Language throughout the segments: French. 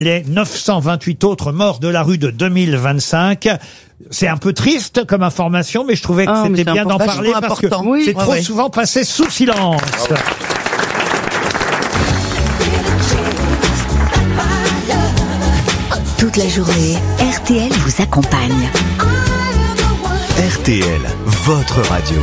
Les 928 autres morts de la rue de 2025. C'est un peu triste comme information, mais je trouvais que c'était bien d'en parler parce que c'est trop souvent passé sous silence. Toute la journée, RTL vous accompagne. RTL, votre radio.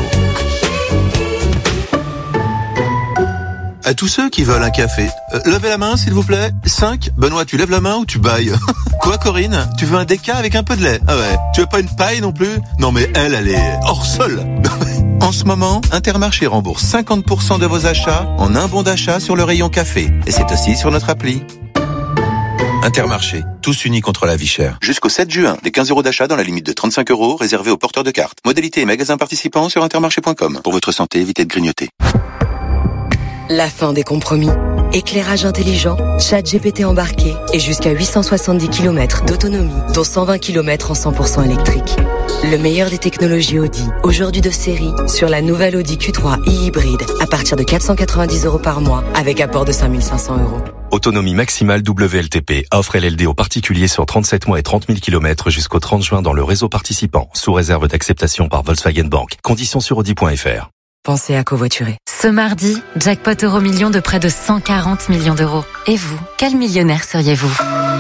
À tous ceux qui veulent un café, levez la main s'il vous plaît. 5. Benoît, tu lèves la main ou tu bailles? Quoi Corinne? Tu veux un déca avec un peu de lait? Ah ouais. Tu veux pas une paille non plus? Non mais elle est hors sol. En ce moment, Intermarché rembourse 50% de vos achats en un bon d'achat sur le rayon café. Et c'est aussi sur notre appli. Intermarché, tous unis contre la vie chère. Jusqu'au 7 juin, des 15 € d'achat dans la limite de 35 € réservés aux porteurs de cartes. Modalité et magasins participants sur intermarché.com. Pour votre santé, évitez de grignoter. La fin des compromis. Éclairage intelligent, ChatGPT embarqué et jusqu'à 870 km d'autonomie, dont 120 km en 100% électrique. Le meilleur des technologies Audi, aujourd'hui de série, sur la nouvelle Audi Q3 e-hybride, à partir de 490 € par mois, avec apport de 5 500 €. Autonomie maximale WLTP. Offre LLD aux particuliers sur 37 mois et 30 000 km jusqu'au 30 juin dans le réseau participant, sous réserve d'acceptation par Volkswagen Bank. Conditions sur Audi.fr. Pensez à covoiturer. Ce mardi, jackpot Euro-Million de près de 140 millions d'euros. Et vous, quel millionnaire seriez-vous ?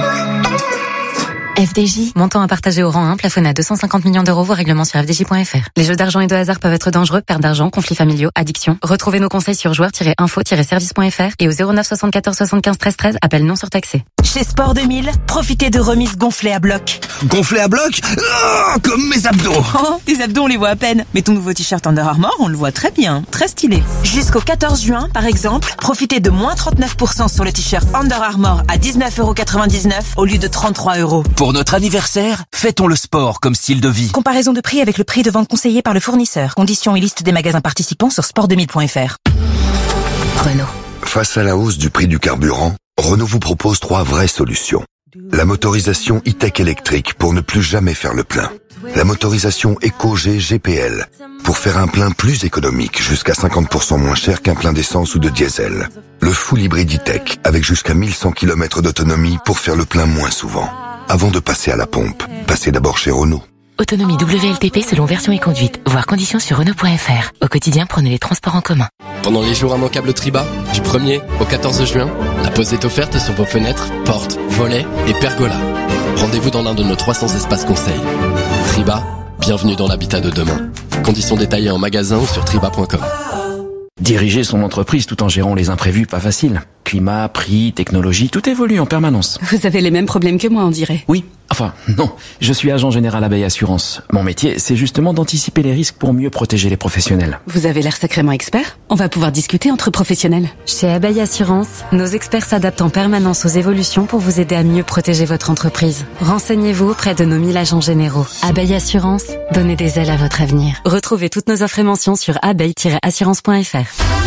FDJ, montant à partager au rang 1, plafonné à 250 millions d'euros, vos règlements sur fdj.fr. Les jeux d'argent et de hasard peuvent être dangereux, perte d'argent, conflits familiaux, addiction. Retrouvez nos conseils sur joueurs-info-service.fr et au 09 74 75 13 13, appel non surtaxé. Chez Sport 2000, profitez de remises gonflées à bloc. Gonflées à bloc ? Oh, comme mes abdos. Oh, tes abdos on les voit à peine. Mais ton nouveau t-shirt Under Armour, on le voit très bien, très stylé. Jusqu'au 14 juin, par exemple, profitez de moins 39% sur le t-shirt Under Armour à 19,99 € au lieu de 33 €. Pour notre anniversaire, fêtons le sport comme style de vie. Comparaison de prix avec le prix de vente conseillé par le fournisseur. Conditions et liste des magasins participants sur sport2000.fr. Renault. Face à la hausse du prix du carburant, Renault vous propose 3 vraies solutions. La motorisation e-tech électrique pour ne plus jamais faire le plein. La motorisation EcoG GPL pour faire un plein plus économique, jusqu'à 50% moins cher qu'un plein d'essence ou de diesel. Le full hybride e-tech avec jusqu'à 1100 km d'autonomie pour faire le plein moins souvent. Avant de passer à la pompe, passez d'abord chez Renault. Autonomie WLTP selon version et conduite. Voir conditions sur Renault.fr. Au quotidien, prenez les transports en commun. Pendant les jours immanquables Triba, du 1er au 14 juin, la pause est offerte sur vos fenêtres, portes, volets et pergolas. Rendez-vous dans l'un de nos 300 espaces conseils. Triba, bienvenue dans l'habitat de demain. Conditions détaillées en magasin ou sur triba.com. Diriger son entreprise tout en gérant les imprévus, pas facile. Climat, prix, technologie, tout évolue en permanence. Vous avez les mêmes problèmes que moi, on dirait. Oui, enfin, non. Je suis agent général Abeille Assurance. Mon métier, c'est justement d'anticiper les risques pour mieux protéger les professionnels. Vous avez l'air sacrément expert. On va pouvoir discuter entre professionnels. Chez Abeille Assurance, nos experts s'adaptent en permanence aux évolutions pour vous aider à mieux protéger votre entreprise. Renseignez-vous auprès de nos 1000 agents généraux. Abeille Assurance, donnez des ailes à votre avenir. Retrouvez toutes nos offres et mentions sur abeille-assurance.fr.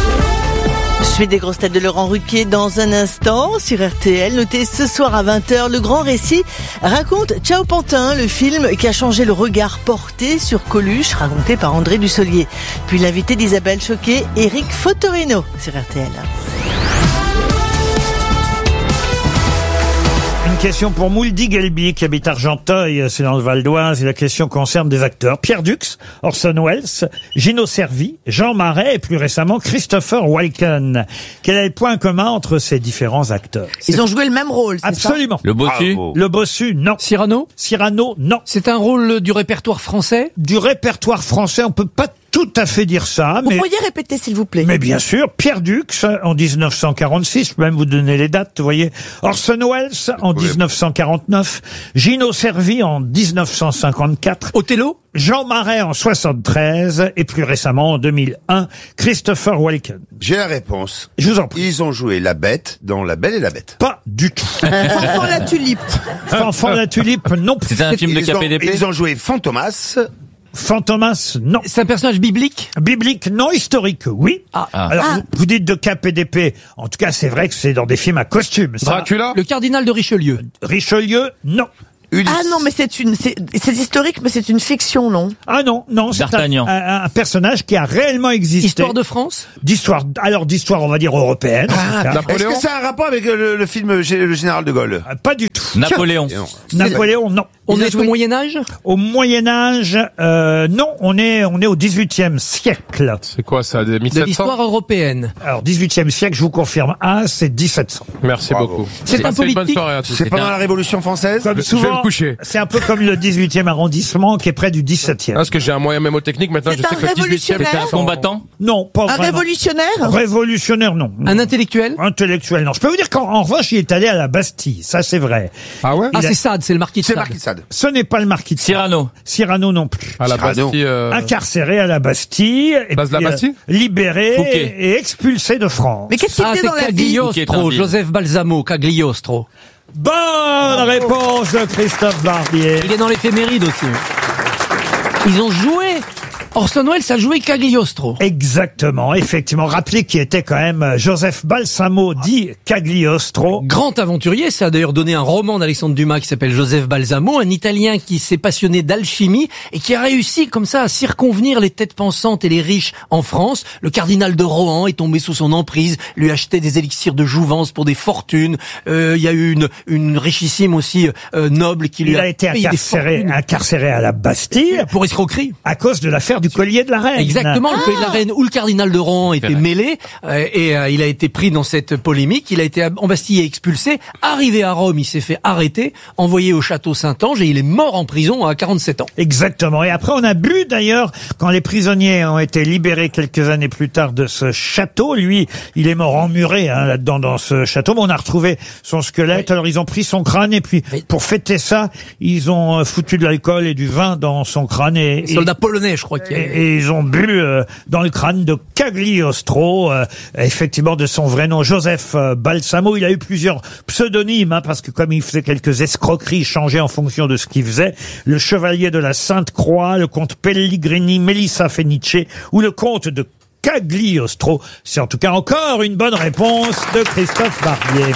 Suite des grosses têtes de Laurent Ruquier dans un instant sur RTL. Notez ce soir à 20h, le grand récit raconte Ciao Pantin, le film qui a changé le regard porté sur Coluche, raconté par André Dussolier. Puis l'invité d'Isabelle Choquet, Éric Fotorino sur RTL. Une question pour Mouldy Gelby qui habite Argenteuil, c'est dans le Val d'Oise, et la question concerne des acteurs. Pierre Dux, Orson Welles, Gino Cervi, Jean Marais et plus récemment Christopher Walken. Quel est le point commun entre ces différents acteurs? Ils ont joué le même rôle, c'est Absolument. ça? Le Bossu? Le Bossu, non. Cyrano? Cyrano, non. C'est un rôle du répertoire français? Du répertoire français, on peut pas tout à fait dire ça, Vous mais... pourriez répéter, s'il vous plaît? Mais bien sûr, Pierre Dux en 1946, je peux même vous donner les dates, vous voyez. Orson Welles en 1949, Gino Cervi en 1954, Othello, Jean Marais en 73 et plus récemment en 2001, Christopher Walken. J'ai la réponse. Je vous en prie. Ils ont joué la bête dans La Belle et la Bête. Pas du tout. Fanfan la tulipe. Fanfan la tulipe, non plus. c'est un film de KPDP? Ils ont joué Fantomas. Fantomas, non. C'est un personnage biblique? Biblique, non. Historique, oui. Alors, vous dites de KPDP. En tout cas, c'est vrai que c'est dans des films à costume. Ça. Dracula? Le cardinal de Richelieu? Richelieu, non. Ah non, mais c'est historique, mais c'est une fiction, non? Ah non, c'est D'Artagnan. un personnage qui a réellement existé. Histoire de France? D'histoire, on va dire européenne. en tout cas. Est-ce que ça a un rapport avec le film Le Général de Gaulle? Pas du tout. Napoléon. Napoléon, non. On est au Moyen-Âge? Au Moyen-Âge, non, on est au 18e siècle. C'est quoi ça, des De 1700? l'histoire européenne. Alors, 18e siècle, je vous confirme, c'est 1700. Merci beaucoup. C'est un Passez une bonne politique. soirée à tous. C'est pendant la Révolution française? Comme Je vais souvent, me coucher. c'est un peu comme le 18e arrondissement qui est près du 17e. Parce que j'ai un moyen mémotechnique maintenant, je C'est sais un que le 18e révolutionnaire c'était Un combattant? Non, pas Un vraiment. révolutionnaire? Révolutionnaire, non. Un intellectuel? Intellectuel, non. Je peux vous dire qu'en revanche, il est allé à la Bastille. Ça, c'est vrai. Ah ouais? Ah, Il a- c'est Sade, c'est le marquis de C'est Sade. Marquis de Sade. Ce n'est pas le marquis de Sade. Cyrano. Cyrano non plus. À la Bastille. Incarcéré à la Bastille. Et Place de la puis, Bastille libéré Fouquet. et expulsé de France. Mais qu'est-ce qu'il Ah, était c'est dans la vie? Cagliostro, Fouquet, Joseph Balsamo, Cagliostro. Bonne réponse de Christophe Barbier. Il est dans l'éphéméride aussi. Ils ont joué. Orson Welles a joué Cagliostro. Exactement, effectivement. Rappelez qu'il était quand même Joseph Balsamo, dit Cagliostro. Grand aventurier, ça a d'ailleurs donné un roman d'Alexandre Dumas qui s'appelle Joseph Balsamo, un Italien qui s'est passionné d'alchimie et qui a réussi comme ça à circonvenir les têtes pensantes et les riches en France. Le cardinal de Rohan est tombé sous son emprise, lui achetait des élixirs de jouvence pour des fortunes. Il y a eu une richissime aussi noble qui lui Il a été payé des fortunes. incarcéré à la Bastille Pour escroquerie. à cause de l'affaire du collier de la reine. Exactement, le collier de la reine où le cardinal de Rohan était mêlé et il a été pris dans cette polémique, il a été embastillé et expulsé, arrivé à Rome, il s'est fait arrêter, envoyé au château Saint-Ange et il est mort en prison à 47 ans. Exactement. Et après, on a bu d'ailleurs, quand les prisonniers ont été libérés quelques années plus tard de ce château, lui, il est mort emmuré là-dedans dans ce château, mais on a retrouvé son squelette. Oui. Alors ils ont pris son crâne et puis pour fêter ça, ils ont foutu de l'alcool et du vin dans son crâne. Et soldat polonais, je crois qu'il y a... Et ils ont bu dans le crâne de Cagliostro, effectivement de son vrai nom, Joseph Balsamo. Il a eu plusieurs pseudonymes, parce que comme il faisait quelques escroqueries, il changeait en fonction de ce qu'il faisait. Le chevalier de la Sainte-Croix, le comte Pellegrini, Melissa Fenice ou le comte de Cagliostro. C'est en tout cas encore une bonne réponse de Christophe Barbier.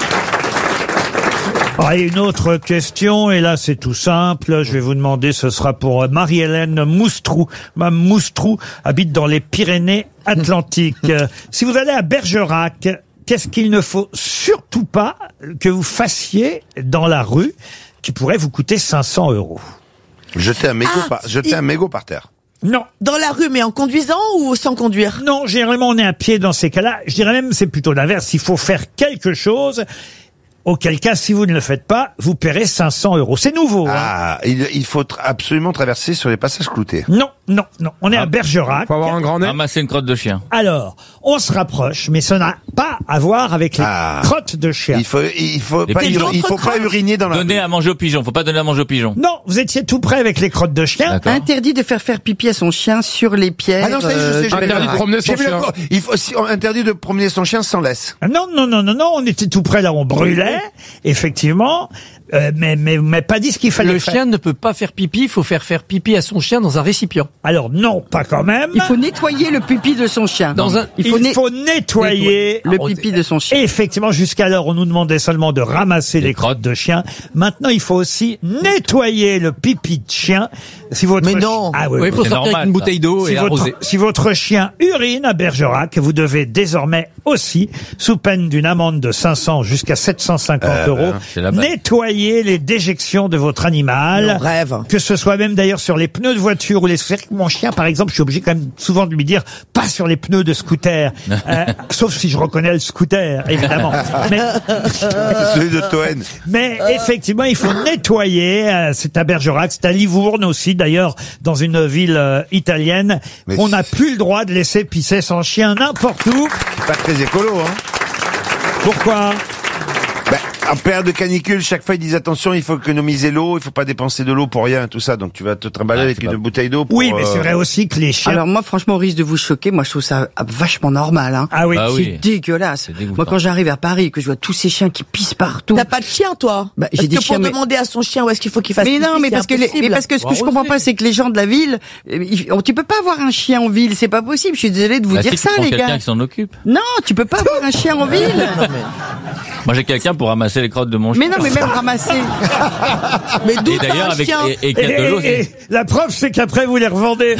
Ah, et une autre question, et là c'est tout simple, je vais vous demander, ce sera pour Marie-Hélène Moustrou. Mme Moustrou habite dans les Pyrénées-Atlantiques. Si vous allez à Bergerac, qu'est-ce qu'il ne faut surtout pas que vous fassiez dans la rue qui pourrait vous coûter 500 €? Jeter un mégot par terre. Non. Dans la rue, mais en conduisant ou sans conduire? Non, généralement on est à pied dans ces cas-là. Je dirais même c'est plutôt l'inverse. Il faut faire quelque chose. Auquel cas, si vous ne le faites pas, vous paierez 500 €. C'est nouveau. Ah, il faut absolument traverser sur les passages cloutés. Non. On est à Bergerac. Faut avoir un grand nez. Ramasser une crotte de chien. Alors, on se rapproche, mais ça n'a pas à voir avec les crottes de chien. Il faut pas uriner dans la Donner à manger aux pigeons. Faut pas donner à manger aux pigeons. Non, vous étiez tout près avec les crottes de chien. Interdit de faire pipi à son chien sur les pierres. Ah non, ça y est, je sais, interdit de promener son chien. Interdit de promener son chien sans laisse. Non, on était tout près là, on brûlait, effectivement, mais pas dit ce qu'il fallait faire. Le chien ne peut pas faire pipi, il faut faire pipi à son chien dans un récipient. Alors non, pas quand même. Il faut nettoyer le pipi de son chien. Il faut nettoyer le pipi de son chien. Et effectivement, jusqu'alors, on nous demandait seulement de ramasser les crottes de chien. Maintenant, il faut aussi nettoyer le pipi de chien. Si votre Mais non. Ah oui, il faut sortir avec une bouteille d'eau et arroser. Si votre chien urine à Bergerac, vous devez désormais aussi, sous peine d'une amende de 500 jusqu'à 750 €, nettoyer les déjections de votre animal. Mon rêve. Que ce soit même d'ailleurs sur les pneus de voiture ou les... C'est vrai que mon chien, par exemple, je suis obligé quand même souvent de lui dire pas sur les pneus de scooter. Sauf si je reconnais le scooter, évidemment. Celui de Toen. Mais effectivement, il faut nettoyer. C'est à Bergerac, c'est à Livourne aussi, d'ailleurs, dans une ville italienne. On n'a plus le droit de laisser pisser son chien n'importe où. C'est pas très écolo, hein. Pourquoi? En période de canicule, chaque fois ils disent attention, il faut économiser l'eau, il faut pas dépenser de l'eau pour rien, tout ça. Donc tu vas te trimballer avec une bouteille d'eau. Oui, mais c'est vrai aussi que les chiens. Alors moi, franchement, au risque de vous choquer, moi je trouve ça vachement normal. Hein. Ah oui, c'est dégueulasse. Moi, quand j'arrive à Paris et que je vois tous ces chiens qui pissent partout. T'as pas de chien, toi? J'ai des chiens. Pour demander à son chien où est-ce qu'il faut qu'il fasse. Mais non, pipi, mais parce que ce que je comprends pas, c'est que les gens de la ville, tu peux pas avoir un chien en ville, c'est pas possible. Je suis désolée de vous dire ça, les gars. Quelqu'un qui s'en occupe. Non, tu peux pas avoir un chien en ville. Moi, j'ai quelqu'un pour ramasser les crottes de mon chien. Mais non, mais même ramasser. Mais d'où Et t'as d'ailleurs, un avec, chien et qu'il y a de l'eau, Et la preuve, c'est qu'après, vous les revendez.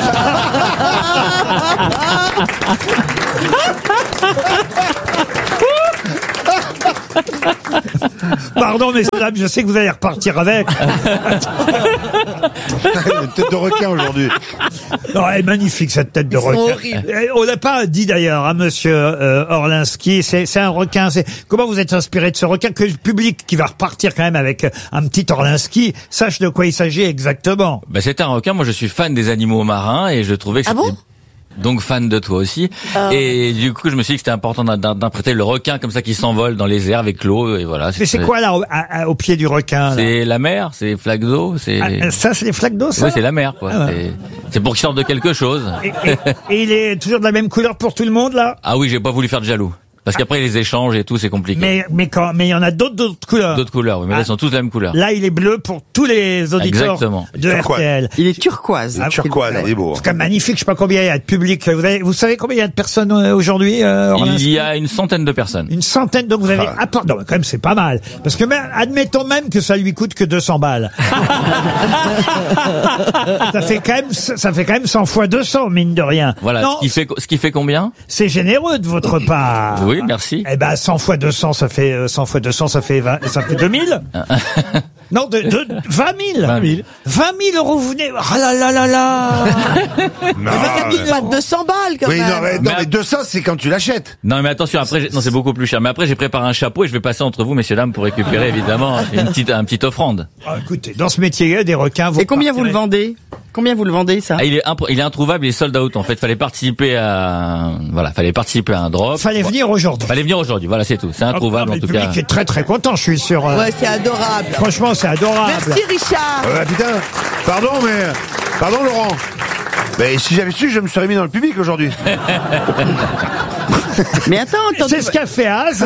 Pardon, messieurs, dames, je sais que vous allez repartir avec. Une tête de requin aujourd'hui. Non, elle est magnifique, cette tête de sont requin. horribles. On l'a pas dit d'ailleurs à monsieur Orlinski. C'est un requin. Comment vous êtes inspiré de ce requin, que le public qui va repartir quand même avec un petit Orlinski sache de quoi il s'agit exactement. Bah, c'était un requin. Moi, je suis fan des animaux marins et je trouvais que Ah c'était... bon Donc fan de toi aussi. Et du coup, je me suis dit que c'était important d'interpréter le requin comme ça qui s'envole dans les airs avec l'eau. Et voilà. Mais c'est quoi là au pied du requin là C'est la mer, c'est les flaques d'eau. Ça, c'est les flaques d'eau, ça. Oui, c'est la mer, quoi. Ah ouais. C'est pour qu'il sorte de quelque chose. Et il est toujours de la même couleur pour tout le monde là. Ah oui, j'ai pas voulu faire de jaloux. Parce qu'après, les échanges et tout, c'est compliqué. Mais il y en a d'autres couleurs. D'autres couleurs, oui. Mais là, ils sont tous de la même couleur. Là, il est bleu pour tous les auditeurs Exactement. de RTL. Il est turquoise. Turquoise, il est beau. C'est quand même magnifique. Je sais pas combien il y a de public. Vous savez combien il y a de personnes aujourd'hui Il y a une centaine de personnes. Une centaine, donc vous avez... Ah, pardon, quand même, c'est pas mal. Parce que même, admettons même que ça lui coûte que 200 balles. ça fait quand même 100 fois 200, mine de rien. Voilà. Non, Ce qui fait combien? c'est généreux de votre part. Oui, merci. Eh ben, 100 fois 200, ça fait 100 fois 200, ça fait 2000. Non, 20 000. 20 000. 20 000 €, vous venez... Ah là là là là. Non, Ça coûte pas 200 balles quand oui, même. mais 200, c'est quand tu l'achètes. Non, mais attention, après, non, c'est beaucoup plus cher. Mais après, j'ai préparé un chapeau et je vais passer entre vous, messieurs, dames, pour récupérer, évidemment, un petite offrande. Ah, écoutez, dans ce métier, il y a des requins. Et combien vous le vendez? Combien vous le vendez, ça? Ah, il est introuvable, il est sold out, en fait. Fallait participer à un drop. Fallait venir aujourd'hui. Voilà, c'est tout. C'est introuvable, en tout Le public cas. est très très content, je suis sûr. Ouais, c'est adorable. Franchement, c'est adorable. Merci Richard. Putain, pardon Laurent. Mais si j'avais su, je me serais mis dans le public aujourd'hui. Mais attends, C'est ce qu'a fait Az.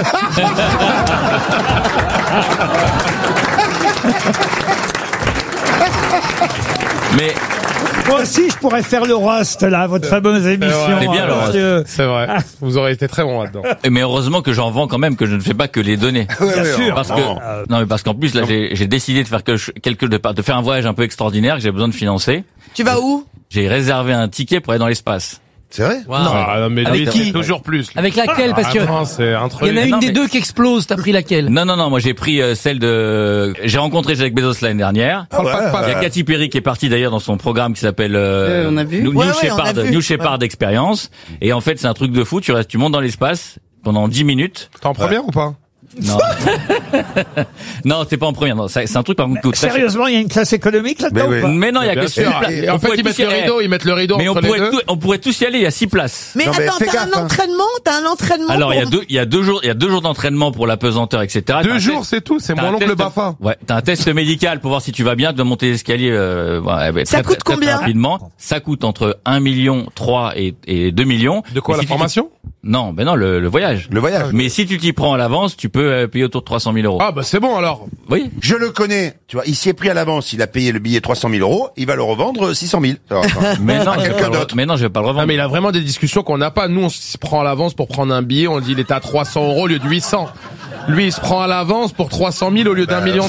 Mais moi aussi, je pourrais faire le roast, là, votre fameuse émission. C'est bien, le roast. monsieur. C'est vrai. Vous aurez été très bon là-dedans. Mais heureusement que j'en vends quand même, que je ne fais pas que les donner. Bien sûr. Parce que, non, mais parce qu'en plus, là, j'ai décidé de faire de faire un voyage un peu extraordinaire que j'ai besoin de financer. Tu vas où? J'ai réservé un ticket pour aller dans l'espace. C'est vrai? Non, mais Avec lui, qui c'est toujours plus. Avec laquelle? Parce que C'est un il truc. y en a une Non, des mais- deux qui explose. T'as pris laquelle? Non, moi j'ai pris celle de... J'ai rencontré Jeff Bezos l'année dernière. Ah ouais, Il y a Katy Perry qui est partie d'ailleurs dans son programme qui s'appelle on a vu. New Ouais, on a vu. New Shepard Experience. Et en fait c'est un truc de fou. Tu montes dans l'espace pendant 10 minutes. T'es en première ou pas? Non, non, c'est pas en première. Non, c'est un truc par contre qui coûte très cher. Sérieusement, il y a une classe économique là-dedans Mais oui. ou pas Mais non, il y a Bien que 6 sûr. places. Et en On fait, pourrait ils mettent le rideau mais entre les deux. on pourrait tous y aller. Il y a 6 places. Mais Non, mais attends, fais t'as gaffe, un hein. entraînement? Alors il y a deux jours d'entraînement pour la pesanteur, etc. T'as 2 un jours, test- c'est tout. C'est t'as mon un oncle test- Bafa. Ouais, t'as un test médical pour voir si tu vas bien, tu dois monter l'escalier. Ça coûte combien? Rapidement. Ça coûte entre 1,3 million et 2 millions. De quoi, Mais la si tu- formation? Non, non, le voyage. Le voyage. Mais si tu t'y prends à l'avance, tu peux payer autour de 300 000 €. Ah, bah, c'est bon, alors. Oui. Je le connais, tu vois, il s'y est pris à l'avance, il a payé le billet 300 000 €, il va le revendre 600 000. Mais non, quelqu'un d'autre. Mais non, je vais pas le revendre. Ah, mais il a vraiment des discussions qu'on n'a pas. Nous, on se prend à l'avance pour prendre un billet. On dit il est à 300 € au lieu de 800. Lui, il se prend à l'avance pour 300 000 au lieu d'1,3 million.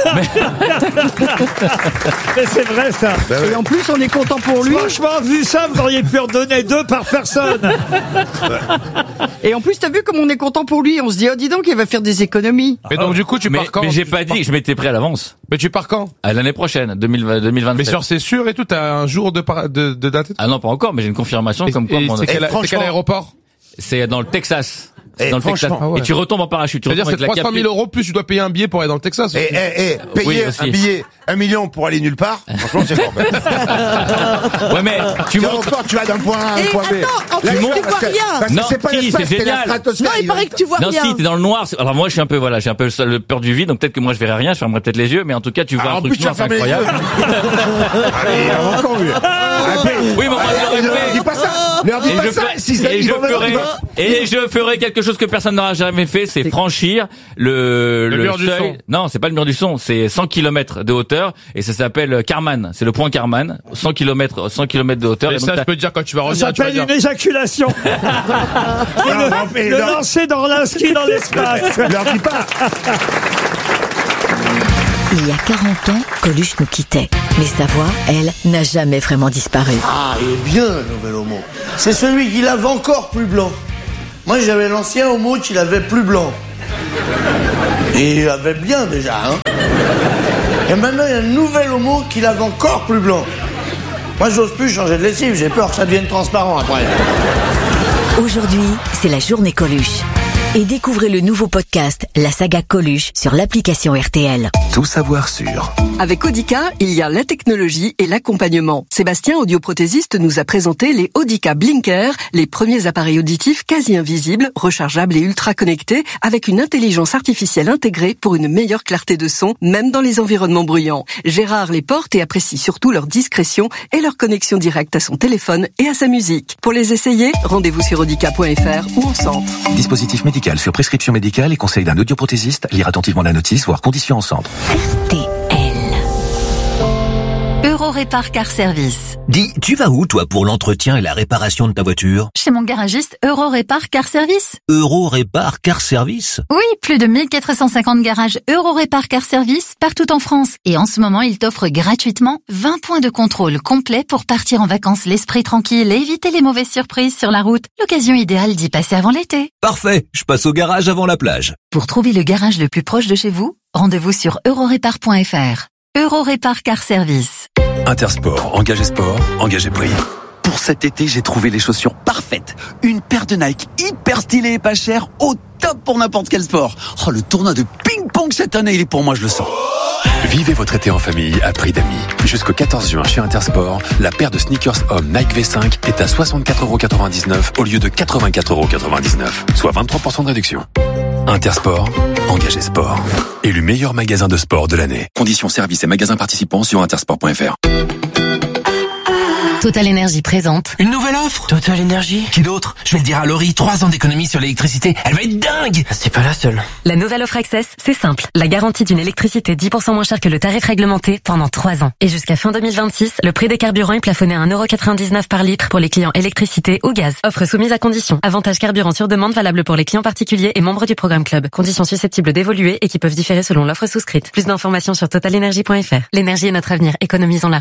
Mais c'est vrai ça. Et en plus, on est content pour lui. Franchement, vu ça, vous auriez pu en donner 2 par personne. Et en plus, t'as vu comme on est content pour lui. On se dit, oh, dis donc, il va faire des économies. Mais donc, du coup, tu mais, pars quand? mais j'ai pas dit que je m'étais prêt à l'avance. Mais tu pars quand? À l'année prochaine, 2027. Mais sur c'est sûr et tout, t'as un jour de date? Ah non, pas encore, mais j'ai une confirmation comme quoi Et mon c'est quel aéroport? C'est dans le Texas. Et Dans le Texas. franchement, ouais. Et tu retombes en parachute. Tu C'est-à-dire, retombes c'est avec la 300 000 € plus tu dois payer un billet pour aller dans le Texas. Et payer Oui, aussi. un billet 1 million pour aller nulle part, franchement, c'est fort. Ouais, mais tu montes. L'aéroport, tu vas d'un point A à un Et point B. attends, en Là, plus, tu tu vois rien. Parce que Non, c'est pas si, l'espace, c'est c'est la génial. stratosphère. Non, il paraît que tu vois Non, rien. si, t'es dans le noir. Alors moi, je suis un peu, voilà, j'ai un peu le peur du vide, donc peut-être que moi je verrai rien, je fermerai peut-être les yeux, mais en tout cas, tu vois Ah, un en truc plus, tu vas noir, c'est fermer les incroyable. yeux. Allez, il a encore vu. Oui, mais enfin, je l'aurais Ne fait. dis pas ça. Leur dis pas ça, si ça, ils vont je ferai quelque chose que personne n'aura jamais fait, c'est franchir le mur du seuil. son. Non, c'est pas le mur du son, c'est 100 km de hauteur et ça s'appelle Karman. C'est le point Karman. 100 km de hauteur. Et ça, je peux te dire, quand tu vas Ça revenir, tu vas s'appelle dire. une éjaculation. le lancer d'Orlinski dans l'espace. Leur dis pas. Il y a 40 ans, Coluche nous quittait. Mais sa voix, elle, n'a jamais vraiment disparu. Ah, il est bien le nouvel homo. C'est celui qui lave encore plus blanc. Moi, j'avais l'ancien homo qui l'avait plus blanc. Et il avait bien déjà, hein. Et maintenant, il y a un nouvel homo qui lave encore plus blanc. Moi, j'ose plus changer de lessive, j'ai peur que ça devienne transparent après. Aujourd'hui, c'est la journée Coluche. Et découvrez le nouveau podcast, la saga Coluche, sur l'application RTL. Tout savoir sur. Avec Audica, il y a la technologie et l'accompagnement. Sébastien, audioprothésiste, nous a présenté les Audica Blinker, les premiers appareils auditifs quasi invisibles, rechargeables et ultra connectés, avec une intelligence artificielle intégrée pour une meilleure clarté de son, même dans les environnements bruyants. Gérard les porte et apprécie surtout leur discrétion et leur connexion directe à son téléphone et à sa musique. Pour les essayer, rendez-vous sur audica.fr ou en centre. Dispositif médical sur prescription médicale et conseil d'un audioprothésiste. Lire attentivement la notice, voire conditions en centre. Eurorépar Car Service. Dis, tu vas où, toi, pour l'entretien et la réparation de ta voiture? Chez mon garagiste Eurorépar Car Service. Eurorépar Car Service? Oui, plus de 1450 garages Eurorépar Car Service partout en France. Et en ce moment, il t'offre gratuitement 20 points de contrôle complets pour partir en vacances l'esprit tranquille et éviter les mauvaises surprises sur la route. L'occasion idéale d'y passer avant l'été. Parfait, je passe au garage avant la plage. Pour trouver le garage le plus proche de chez vous, rendez-vous sur eurorépar.fr. Eurorépar Car Service. Intersport, engagez sport, engagez prix. Pour cet été, j'ai trouvé les chaussures parfaites. Une paire de Nike hyper stylée et pas chère, au top pour n'importe quel sport. Oh, le tournoi de ping-pong cette année, il est pour moi, je le sens. Vivez votre été en famille à prix d'amis. Jusqu'au 14 juin chez Intersport, la paire de sneakers homme Nike V5 est à 64,99€ au lieu de 84,99€, soit 23% de réduction. Intersport, engagez sport. Élu meilleur magasin de sport de l'année. Conditions services et magasins participants sur intersport.fr. Total Énergie présente. Une nouvelle offre Total Énergie. Qui d'autre? Je vais le dire à Laurie, 3 ans d'économie sur l'électricité. Elle va être dingue. C'est pas la seule. La nouvelle offre Access, c'est simple. La garantie d'une électricité 10% moins chère que le tarif réglementé pendant 3 ans. Et jusqu'à fin 2026, le prix des carburants est plafonné à 1,99€ par litre pour les clients électricité ou gaz. Offre soumise à conditions. Avantage carburant sur demande valable pour les clients particuliers et membres du programme Club. Conditions susceptibles d'évoluer et qui peuvent différer selon l'offre souscrite. Plus d'informations sur totalenergie.fr. L'énergie est notre avenir. Économisons-la.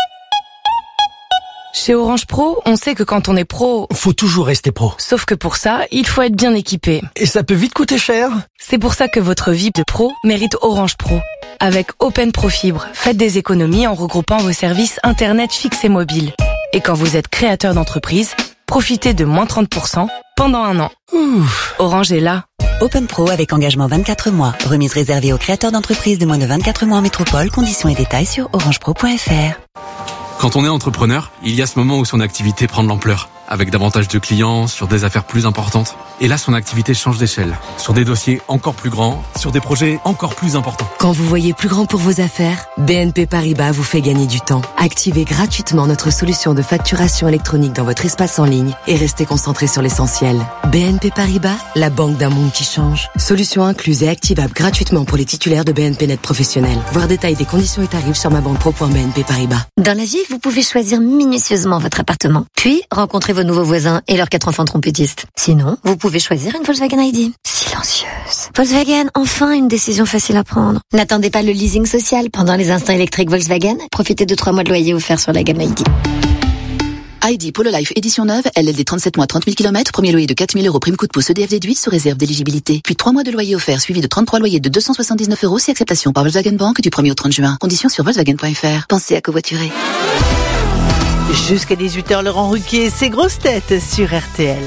Chez Orange Pro, on sait que quand on est pro, Faut toujours rester pro. sauf que pour ça, il faut être bien équipé. Et ça peut vite coûter cher. C'est pour ça que votre vie de pro mérite Orange Pro. Avec Open Pro Fibre, faites des économies en regroupant vos services Internet fixe et mobile. Et quand vous êtes créateur d'entreprise, profitez de moins 30% pendant 1 an. Orange est là. Open Pro avec engagement 24 mois. Remise réservée aux créateurs d'entreprises de moins de 24 mois en métropole. Conditions et détails sur orangepro.fr. Quand on est entrepreneur, il y a ce moment où son activité prend de l'ampleur, avec davantage de clients, sur des affaires plus importantes. Et là, son activité change d'échelle, sur des dossiers encore plus grands, sur des projets encore plus importants. Quand vous voyez plus grand pour vos affaires, BNP Paribas vous fait gagner du temps. Activez gratuitement notre solution de facturation électronique dans votre espace en ligne et restez concentré sur l'essentiel. BNP Paribas, la banque d'un monde qui change. Solution incluse et activable gratuitement pour les titulaires de BNP Net professionnels. Voir détail des conditions et tarifs sur mabanque.pro.bnp Paribas. Dans la vie, vous pouvez choisir minutieusement votre appartement, puis rencontrer vos nouveaux voisins et leurs 4 enfants trompettistes. Sinon, vous pouvez choisir une Volkswagen ID. Silencieuse. Volkswagen, enfin une décision facile à prendre. N'attendez pas le leasing social pendant les instants électriques Volkswagen. Profitez de 3 mois de loyer offerts sur la gamme ID. ID Polo Life édition neuve, LLD 37 mois 30 000 km, premier loyer de 4 000 € prime coup de pouce EDF déduit sous réserve d'éligibilité. Puis 3 mois de loyer offert suivi de 33 loyers de 279 € si acceptation par Volkswagen Bank du 1er au 30 juin. Conditions sur Volkswagen.fr. Pensez à covoiturer. Jusqu'à 18h, Laurent Ruquier, ses grosses têtes sur RTL.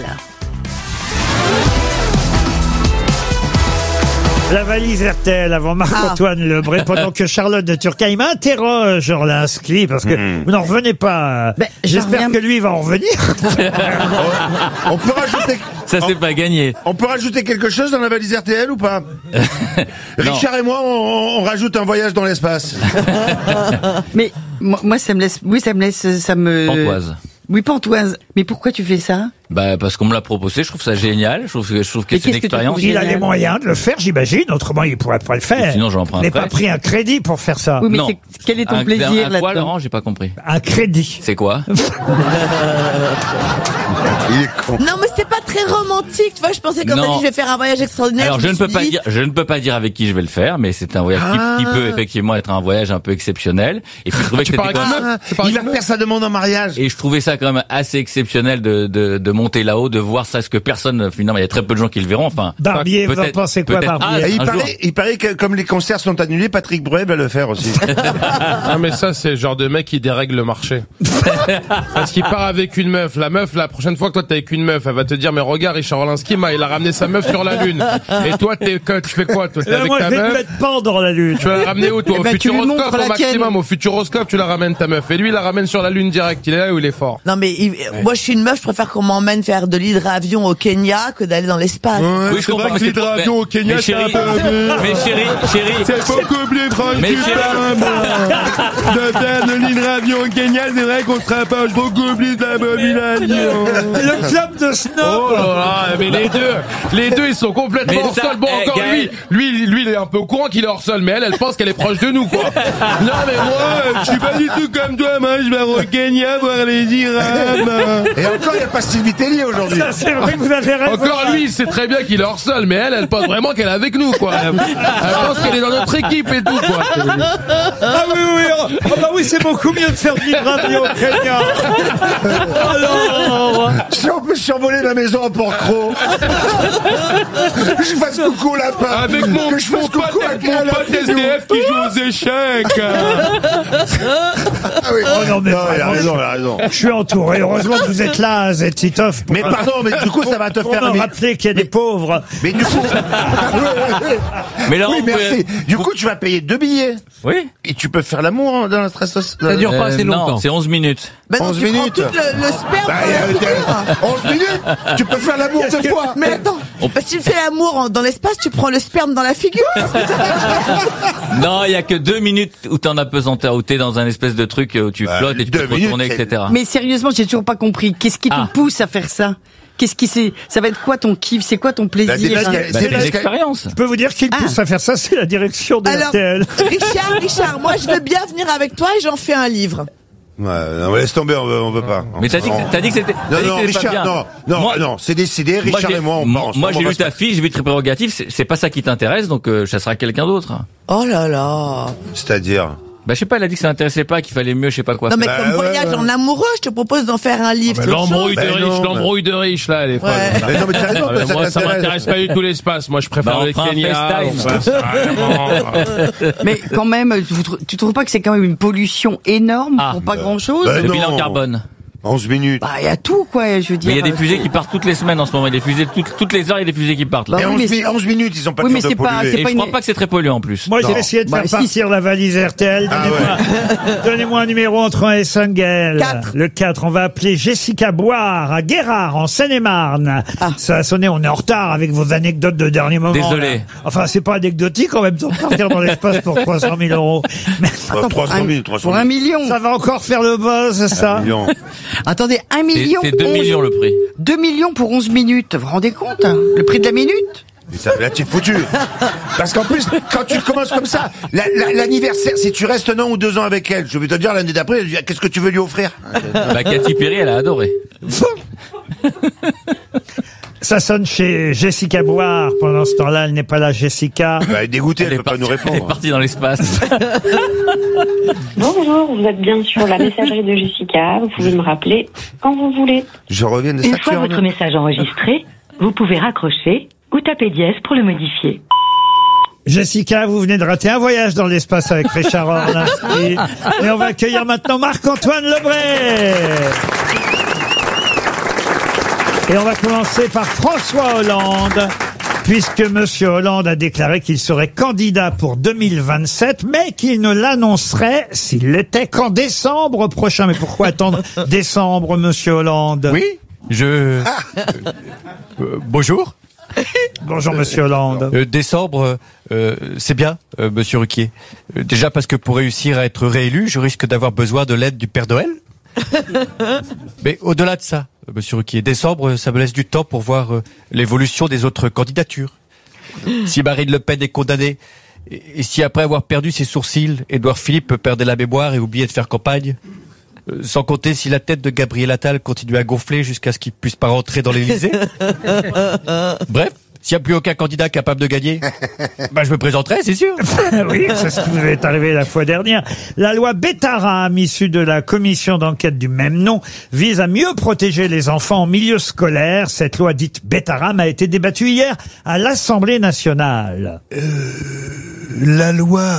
La valise RTL avant Marc-Antoine Lebré, pendant que Charlotte de Turckheim m'interroge Orlinski, parce que vous n'en revenez pas. J'espère que lui va en revenir. On peut rajouter... Ça, c'est pas gagné. On peut rajouter quelque chose dans la valise RTL ou pas? Richard et moi, on rajoute un voyage dans l'espace. Mais moi, ça me laisse, ça me. Pantoise. Oui, Pantoise, mais pourquoi tu fais ça? Bah parce qu'on me l'a proposé, je trouve ça génial, je trouve que c'est une expérience. Il a les moyens de le faire, j'imagine, autrement il pourrait pas le faire. Sinon j'emprunterais. Il n'a pas pris un crédit pour faire ça. Oui, mais quel est ton plaisir là-dedans? là-dedans? Quoi, Laurent, j'ai pas compris. Un crédit. C'est quoi? Il est con. Non, mais c'est pas très romantique, tu vois. Je pensais, comme t'as dit, je vais faire un voyage extraordinaire. Alors je ne peux pas dire avec qui je vais le faire, mais c'est un voyage qui peut effectivement être un voyage un peu exceptionnel. Et puis je trouvais que c'était il va faire sa demande en mariage. Et je trouvais ça quand même assez exceptionnel de monter là-haut, de voir ça, ce que personne, finalement, il y a très peu de gens qui le verront, enfin. Barbier, vous en pensez quoi, Barbier? Il paraît que comme les concerts sont annulés, Patrick Bruel va le faire aussi. Ah, mais ça, c'est le genre de mec qui dérègle le marché. Parce qu'il part avec une meuf. La meuf, la prochaine fois que toi t'es avec une meuf, elle va te dire, mais regarde, Richard Orlinski, il a ramené sa meuf sur la Lune. Et toi, tu fais quoi? Toi, t'es avec moi, ta je vais meuf? me mettre pendre dans la Lune. Tu vas la ramener où, toi? Au Futuroscope, au maximum. Au Futuroscope, tu la ramènes ta meuf. Et lui, il la ramène sur la Lune direct. Il est là où il est fort. Non, mais moi, je suis une meuf, je préfère qu'on m'emmène faire de l'hydravion au Kenya que d'aller dans l'espace. Ouais, oui, je comprends que l'hydravion au Kenya, c'est un peu... Mais chérie. C'est beaucoup plus tranquille, de faire de l'hydravion au Kenya, c'est vrai qu'on se rapproche beaucoup plus de la mobilisation. Le club de snob. Oh là là, mais les deux, ils sont complètement hors sol. Bon, encore lui, il est un peu au courant qu'il est hors sol, mais elle pense qu'elle est proche de nous, quoi. Non, mais moi, je suis pas du tout comme toi, moi, je vais au Kenya voir les girafes. Et encore, il n'y a pas Sylvie Tellier aujourd'hui. C'est vrai que vous avez raison. Encore lui, il sait très bien qu'il est hors sol, mais elle pense vraiment qu'elle est avec nous, quoi. Elle pense qu'elle est dans notre équipe et tout, quoi. Ah oui. Oh bah oui, c'est beaucoup mieux de faire de l'hydravion au Kenya. Alors, si on peut survoler la maison à Port-Cros, je fasse coucou au lapin. Avec mon pote SDF qui joue aux échecs. Ah oui. Oh non, mais il a raison. Je suis entouré. Heureusement que vous êtes là, Titoff. Mais pardon, mais du coup, ça va te faire... rappeler qu'il y a des pauvres. Mais du coup... Mais là, oui, merci. Du coup, tu vas payer 2 billets. Oui. Et tu peux faire l'amour dans la stress. Ça dure pas assez longtemps. Non, c'est 11 minutes. Ben non, 11 minutes. Tu prends tout le sperme. 11 minutes. Tu peux faire l'amour 2 fois. Mais attends. Si tu fais l'amour dans l'espace, tu prends le sperme dans la figure. Non, il y a que 2 minutes où t'es en apesanteur, où t'es dans un espèce de truc où tu flottes et tu peux te retourner, etc. Mais sérieusement, j'ai toujours pas compris. Qu'est-ce qui te pousse à faire ça? Ça va être quoi ton kiff? C'est quoi ton plaisir? C'est l'expérience. Je peux vous dire qu'il pousse à faire ça, c'est la direction de RTL. Richard, moi je veux bien venir avec toi et j'en fais un livre. Ouais, non, laisse tomber, on veut pas. Mais t'as dit que c'était. Non, Richard, non, c'est décidé. Richard et moi, on pense. Moi, j'ai lu ta fiche, j'ai vu tes prérogatives. C'est pas ça qui t'intéresse, donc ça sera quelqu'un d'autre. Oh là là. C'est-à-dire. Bah, je sais pas, elle a dit que ça l'intéressait pas, qu'il fallait mieux, je sais pas quoi. Non, mais comme voyage en amoureux, je te propose d'en faire un livre. L'embrouille de riche, là, elle est folle. Mais non, mais t'as raison, moi, ça m'intéresse pas du tout l'espace. Moi, je préfère le Kenya. Mais quand même, tu trouves pas que c'est quand même une pollution énorme pour pas grand-chose? Le bilan carbone. 11 minutes. Bah, il y a tout, quoi, je veux dire. Mais il y a des fusées qui partent toutes les semaines en ce moment. Il y a des fusées, toutes les heures, il y a des fusées qui partent. Là. Mais 11 minutes, ils ont pas le temps de polluer. Et je crois pas que c'est très polluant en plus. Moi, j'ai essayé de faire partir la valise RTL. Donnez-moi un numéro entre 1 et 5, Gaël. Le 4. On va appeler Jessica Boire à Guérard, en Seine-et-Marne. Ça a sonné, on est en retard avec vos anecdotes de dernier moment. Désolé. Là. Enfin, c'est pas anecdotique en même temps de partir dans l'espace pour 300 000 euros. Mais, attends, 300 000. Pour 1 million. Ça va encore faire le buzz, ça. 1 million. Attendez, 1 million. C'est 2 millions le prix. 2 millions pour 11 minutes. Vous vous rendez compte, hein, le prix de la minute? Là, tu es foutu. Parce qu'en plus, quand tu commences comme ça, l'anniversaire, si tu restes 1 ou 2 ans avec elle, je vais te dire l'année d'après, qu'est-ce que tu veux lui offrir? Bah, Katy Perry, elle a adoré. Ça sonne chez Jessica Boire. Pendant ce temps-là, elle n'est pas là, Jessica. Elle est dégoûtée, elle peut pas nous répondre. Elle est partie dans l'espace. Bonjour, vous êtes bien sur la messagerie de Jessica. Vous pouvez me rappeler quand vous voulez. Je reviens de Une fois votre message enregistré, vous pouvez raccrocher ou taper dièse pour le modifier. Jessica, vous venez de rater un voyage dans l'espace avec Richard Orlinski. Et on va accueillir maintenant Marc-Antoine Lebray. Et on va commencer par François Hollande, puisque Monsieur Hollande a déclaré qu'il serait candidat pour 2027, mais qu'il ne l'annoncerait, s'il l'était, qu'en décembre prochain. Mais pourquoi attendre décembre, Monsieur Hollande? Oui, bonjour. Bonjour, Monsieur Hollande. Décembre, c'est bien, Monsieur Ruquier. Déjà parce que pour réussir à être réélu, je risque d'avoir besoin de l'aide du Père Noël. Mais au-delà de ça, monsieur Ruquier, décembre, ça me laisse du temps pour voir l'évolution des autres candidatures. Si Marine Le Pen est condamnée, et si après avoir perdu ses sourcils, Édouard Philippe perdait la mémoire et oubliait de faire campagne, sans compter si la tête de Gabriel Attal continue à gonfler jusqu'à ce qu'il puisse pas rentrer dans l'Élysée. Bref, s'il n'y a plus aucun candidat capable de gagner, je me présenterai, c'est sûr. Oui, c'est ce qui vous est arrivé la fois dernière. La loi Bétaram, issue de la commission d'enquête du même nom, vise à mieux protéger les enfants en milieu scolaire. Cette loi dite Bétaram a été débattue hier à l'Assemblée nationale. La loi...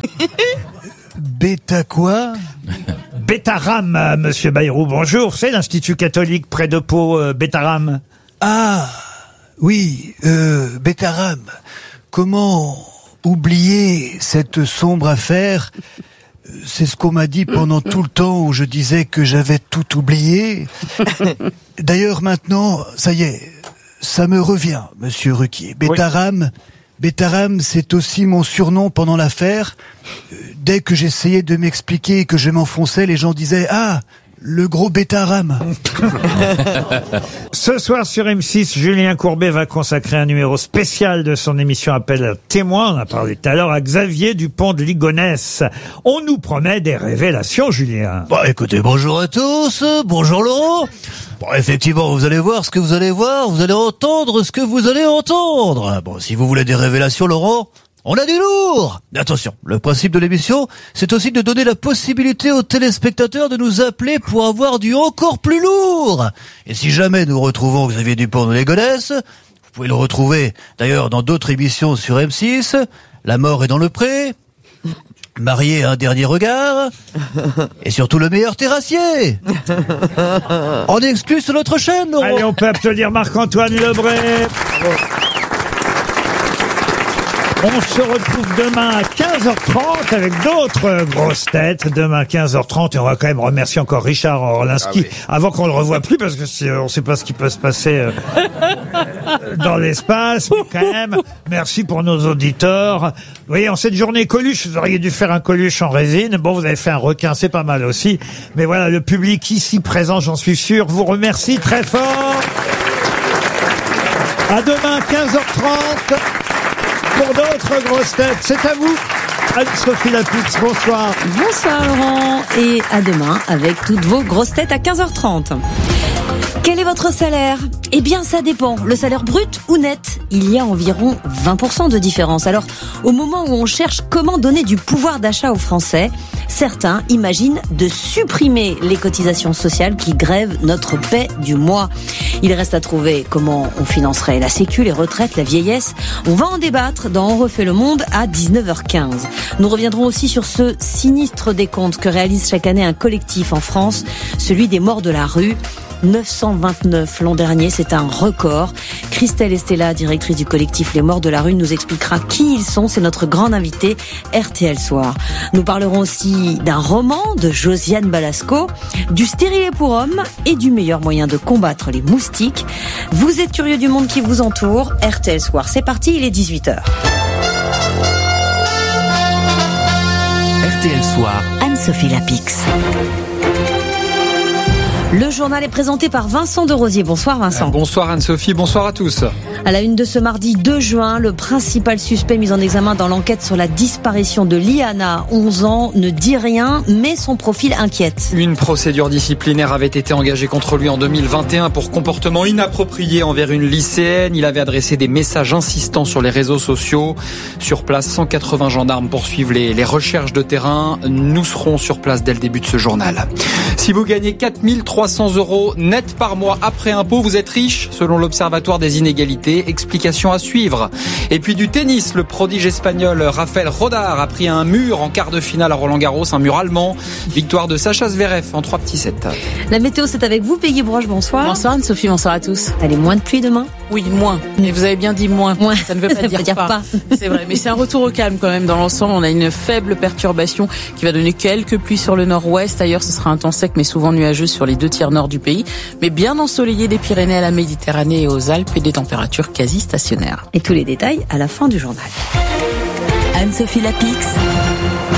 Béta quoi? Bétaram, monsieur Bayrou, bonjour. C'est l'Institut catholique près de Pau, Bétaram. Ah oui, Bétaram. Comment oublier cette sombre affaire? C'est ce qu'on m'a dit pendant tout le temps où je disais que j'avais tout oublié. D'ailleurs, maintenant, ça y est, ça me revient, monsieur Ruquier. Bétaram, Bétaram, c'est aussi mon surnom pendant l'affaire. Dès que j'essayais de m'expliquer et que je m'enfonçais, les gens disaient « Ah, le gros Bétaram !» Ce soir sur M6, Julien Courbet va consacrer un numéro spécial de son émission Appel témoin. On a parlé tout à l'heure à Xavier Dupont de Ligonnès. On nous promet des révélations, Julien. Bon, écoutez, bonjour à tous, bonjour Laurent. Bon, effectivement, vous allez voir ce que vous allez voir, vous allez entendre ce que vous allez entendre. Bon, si vous voulez des révélations, Laurent, on a du lourd. Attention, le principe de l'émission, c'est aussi de donner la possibilité aux téléspectateurs de nous appeler pour avoir du encore plus lourd. Et si jamais nous retrouvons Xavier Dupont de Ligonnès, vous pouvez le retrouver d'ailleurs dans d'autres émissions sur M6, La mort est dans le pré, Marié à un dernier regard, et surtout le meilleur terrassier. En exclu sur notre chaîne, Laurent. Allez, on peut applaudir Marc-Antoine Lebray. On se retrouve demain à 15h30 avec d'autres grosses têtes. Demain à 15h30 et on va quand même remercier encore Richard Orlinski avant qu'on le revoie plus parce que on ne sait pas ce qui peut se passer dans l'espace. Mais quand même, merci pour nos auditeurs. Vous voyez, en cette journée Coluche, vous auriez dû faire un Coluche en résine. Bon, vous avez fait un requin, c'est pas mal aussi. Mais voilà, le public ici présent, j'en suis sûr, vous remercie très fort. À demain 15h30. Pour d'autres grosses têtes, c'est à vous, Anne-Sophie Lapix, bonsoir. Bonsoir Laurent, et à demain avec toutes vos grosses têtes à 15h30. Quel est votre salaire? Eh bien, ça dépend. Le salaire brut ou net? Il y a environ 20% de différence. Alors, au moment où on cherche comment donner du pouvoir d'achat aux Français, certains imaginent de supprimer les cotisations sociales qui grèvent notre paie du mois. Il reste à trouver comment on financerait la sécu, les retraites, la vieillesse. On va en débattre dans On refait le monde à 19h15. Nous reviendrons aussi sur ce sinistre décompte que réalise chaque année un collectif en France, celui des morts de la rue. 929 l'an dernier, c'est un record. Christelle Estella, directrice du collectif Les Morts de la Rue, nous expliquera qui ils sont. C'est notre grande invitée RTL Soir. Nous parlerons aussi d'un roman de Josiane Balasco, du stérilet pour hommes et du meilleur moyen de combattre les moustiques. Vous êtes curieux du monde qui vous entoure. RTL Soir, c'est parti, il est 18h. RTL Soir, Anne-Sophie Lapix. Le journal est présenté par Vincent de Rosier. Bonsoir Vincent. Bonsoir Anne-Sophie, bonsoir à tous. À la une de ce mardi 2 juin, le principal suspect mis en examen dans l'enquête sur la disparition de Liana, 11 ans, ne dit rien, mais son profil inquiète. Une procédure disciplinaire avait été engagée contre lui en 2021 pour comportement inapproprié envers une lycéenne. Il avait adressé des messages insistants sur les réseaux sociaux. Sur place, 180 gendarmes poursuivent les recherches de terrain. Nous serons sur place dès le début de ce journal. Si vous gagnez 4300 € net par mois après impôt, vous êtes riche, selon l'Observatoire des inégalités. Explication à suivre. Et puis du tennis, le prodige espagnol Rafael Rodar a pris un mur en quart de finale à Roland-Garros, un mur allemand. Victoire de Sacha Zverev en 3 petits sets. La météo, c'est avec vous, Peggy Broche, bonsoir. Bonsoir Anne-Sophie, bonsoir à tous. Allez, moins de pluie demain? Oui, moins. Mais vous avez bien dit moins. Ça ne veut pas dire pas. C'est vrai, mais c'est un retour au calme quand même dans l'ensemble. On a une faible perturbation qui va donner quelques pluies sur le nord-ouest. Ailleurs, ce sera un temps sec mais souvent nuageux sur les 2 tiers nord du pays. Mais bien ensoleillé des Pyrénées à la Méditerranée et aux Alpes et des températures quasi stationnaires. Et tous les détails à la fin du journal. Anne-Sophie Lapix.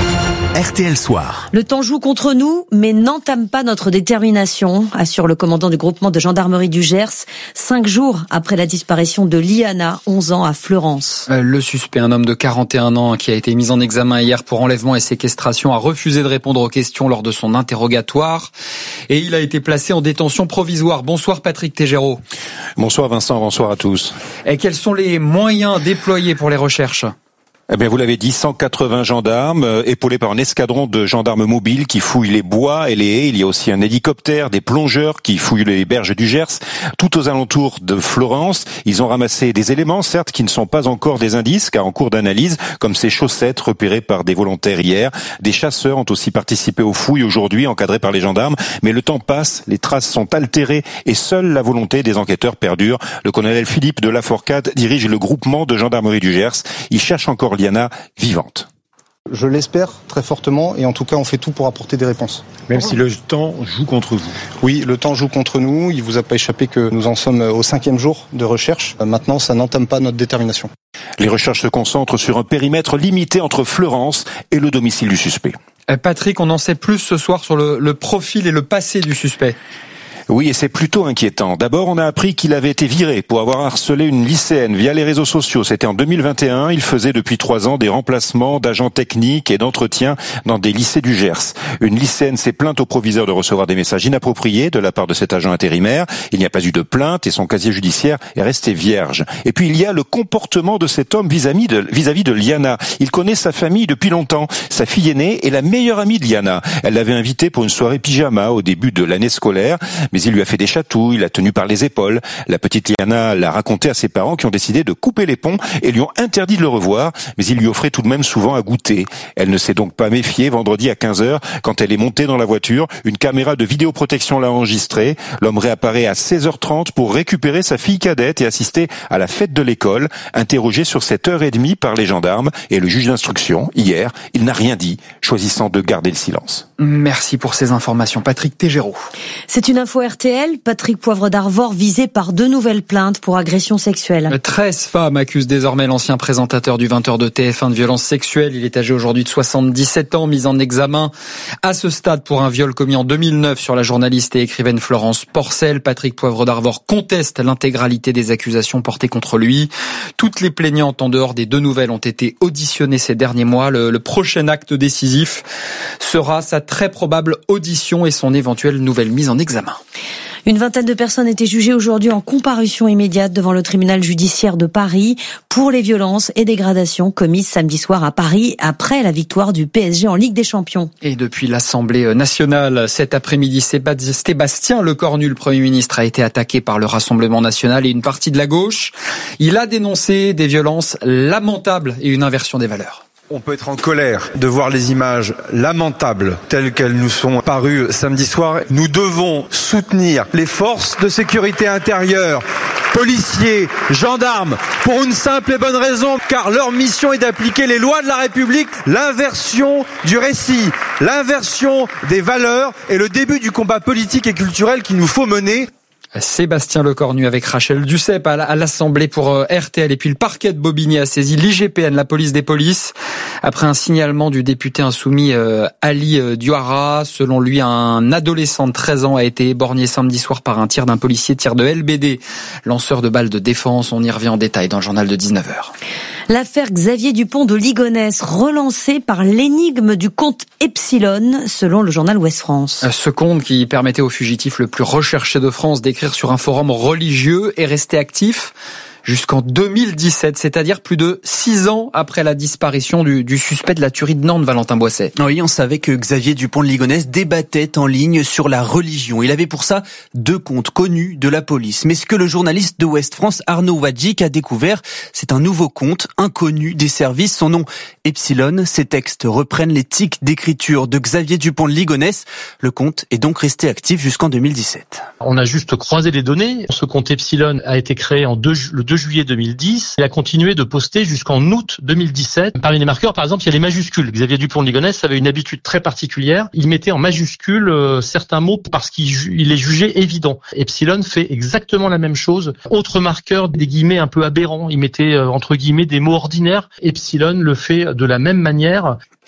RTL Soir. Le temps joue contre nous, mais n'entame pas notre détermination, assure le commandant du groupement de gendarmerie du Gers, 5 jours après la disparition de Liana, 11 ans, à Fleurance. Le suspect, un homme de 41 ans qui a été mis en examen hier pour enlèvement et séquestration, a refusé de répondre aux questions lors de son interrogatoire et il a été placé en détention provisoire. Bonsoir Patrick Tégéraud. Bonsoir Vincent, bonsoir à tous. Et quels sont les moyens déployés pour les recherches ? Eh bien, vous l'avez dit, 180 gendarmes, épaulés par un escadron de gendarmes mobiles qui fouillent les bois et les haies. Il y a aussi un hélicoptère, des plongeurs qui fouillent les berges du Gers, tout aux alentours de Fleurance. Ils ont ramassé des éléments, certes, qui ne sont pas encore des indices, car en cours d'analyse, comme ces chaussettes repérées par des volontaires hier. Des chasseurs ont aussi participé aux fouilles aujourd'hui, encadrés par les gendarmes. Mais le temps passe, les traces sont altérées et seule la volonté des enquêteurs perdure. Le colonel Philippe de Lafourcade dirige le groupement de gendarmerie du Gers. Il cherche encore Liana vivante. Je l'espère très fortement et en tout cas on fait tout pour apporter des réponses. Même si le temps joue contre vous. Oui, le temps joue contre nous. Il vous a pas échappé que nous en sommes au 5e jour de recherche. Maintenant, ça n'entame pas notre détermination. Les recherches se concentrent sur un périmètre limité entre Fleurance et le domicile du suspect. Patrick, on en sait plus ce soir sur le profil et le passé du suspect. Oui, et c'est plutôt inquiétant. D'abord, on a appris qu'il avait été viré pour avoir harcelé une lycéenne via les réseaux sociaux. C'était en 2021. Il faisait depuis 3 ans des remplacements d'agents techniques et d'entretien dans des lycées du Gers. Une lycéenne s'est plainte au proviseur de recevoir des messages inappropriés de la part de cet agent intérimaire. Il n'y a pas eu de plainte et son casier judiciaire est resté vierge. Et puis, il y a le comportement de cet homme vis-à-vis de Liana. Il connaît sa famille depuis longtemps. Sa fille aînée est la meilleure amie de Liana. Elle l'avait invitée pour une soirée pyjama au début de l'année scolaire. Mais il lui a fait des chatouilles, l'a tenu par les épaules. La petite Liana l'a raconté à ses parents qui ont décidé de couper les ponts et lui ont interdit de le revoir, mais il lui offrait tout de même souvent à goûter. Elle ne s'est donc pas méfiée vendredi à 15h quand elle est montée dans la voiture. Une caméra de vidéoprotection l'a enregistrée. L'homme réapparaît à 16h30 pour récupérer sa fille cadette et assister à la fête de l'école. Interrogé sur cette heure et demie par les gendarmes et le juge d'instruction, hier, il n'a rien dit, choisissant de garder le silence. Merci pour ces informations, Patrick Tégéraud. C'est une info RTL. Patrick Poivre d'Arvor visé par 2 nouvelles plaintes pour agression sexuelle. 13 femmes accusent désormais l'ancien présentateur du 20h de TF1 de violence sexuelle. Il est âgé aujourd'hui de 77 ans, mis en examen à ce stade pour un viol commis en 2009 sur la journaliste et écrivaine Florence Porcel. Patrick Poivre d'Arvor conteste l'intégralité des accusations portées contre lui. Toutes les plaignantes en dehors des 2 nouvelles ont été auditionnées ces derniers mois. Le prochain acte décisif sera sa très probable audition et son éventuelle nouvelle mise en examen. Une vingtaine de personnes étaient jugées aujourd'hui en comparution immédiate devant le tribunal judiciaire de Paris pour les violences et dégradations commises samedi soir à Paris après la victoire du PSG en Ligue des Champions. Et depuis l'Assemblée nationale, cet après-midi, Sébastien Lecornu, le Premier ministre, a été attaqué par le Rassemblement national et une partie de la gauche. Il a dénoncé des violences lamentables et une inversion des valeurs. On peut être en colère de voir les images lamentables telles qu'elles nous sont parues samedi soir. Nous devons soutenir les forces de sécurité intérieure, policiers, gendarmes, pour une simple et bonne raison, car leur mission est d'appliquer les lois de la République. L'inversion du récit, l'inversion des valeurs est le début du combat politique et culturel qu'il nous faut mener. Sébastien Lecornu avec Rachel Duceppe à l'Assemblée pour RTL. Et puis le parquet de Bobigny a saisi l'IGPN, la police des polices, après un signalement du député insoumis Ali Diouara. Selon lui, un adolescent de 13 ans a été éborgné samedi soir par un tir d'un policier, tir de LBD, lanceur de balles de défense. On y revient en détail dans le journal de 19h. L'affaire Xavier Dupont de Ligonnès relancée par l'énigme du compte Epsilon, selon le journal Ouest France. Ce compte qui permettait au fugitif le plus recherché de France d'écrire sur un forum religieux est resté actif jusqu'en 2017, c'est-à-dire plus de 6 ans après la disparition du suspect de la tuerie de Nantes, Valentin Boisset. Oui, on savait que Xavier Dupont de Ligonnès débattait en ligne sur la religion. Il avait pour ça 2 comptes connus de la police. Mais ce que le journaliste de Ouest France, Arnaud Wadjik, a découvert, c'est un nouveau compte inconnu des services. Son nom, Epsilon. Ces textes reprennent les tics d'écriture de Xavier Dupont de Ligonnès. Le compte est donc resté actif jusqu'en 2017. On a juste croisé les données. Ce compte Epsilon a été créé le 2 juillet 2010 et a continué de poster jusqu'en août 2017. Parmi les marqueurs, par exemple, il y a les majuscules. Xavier Dupont de Ligonnès avait une habitude très particulière. Il mettait en majuscules certains mots parce qu'il est jugé évident. Epsilon fait exactement la même chose. Autre marqueur, des guillemets un peu aberrants. Il mettait entre guillemets des mots ordinaires. Epsilon le fait de la même manière.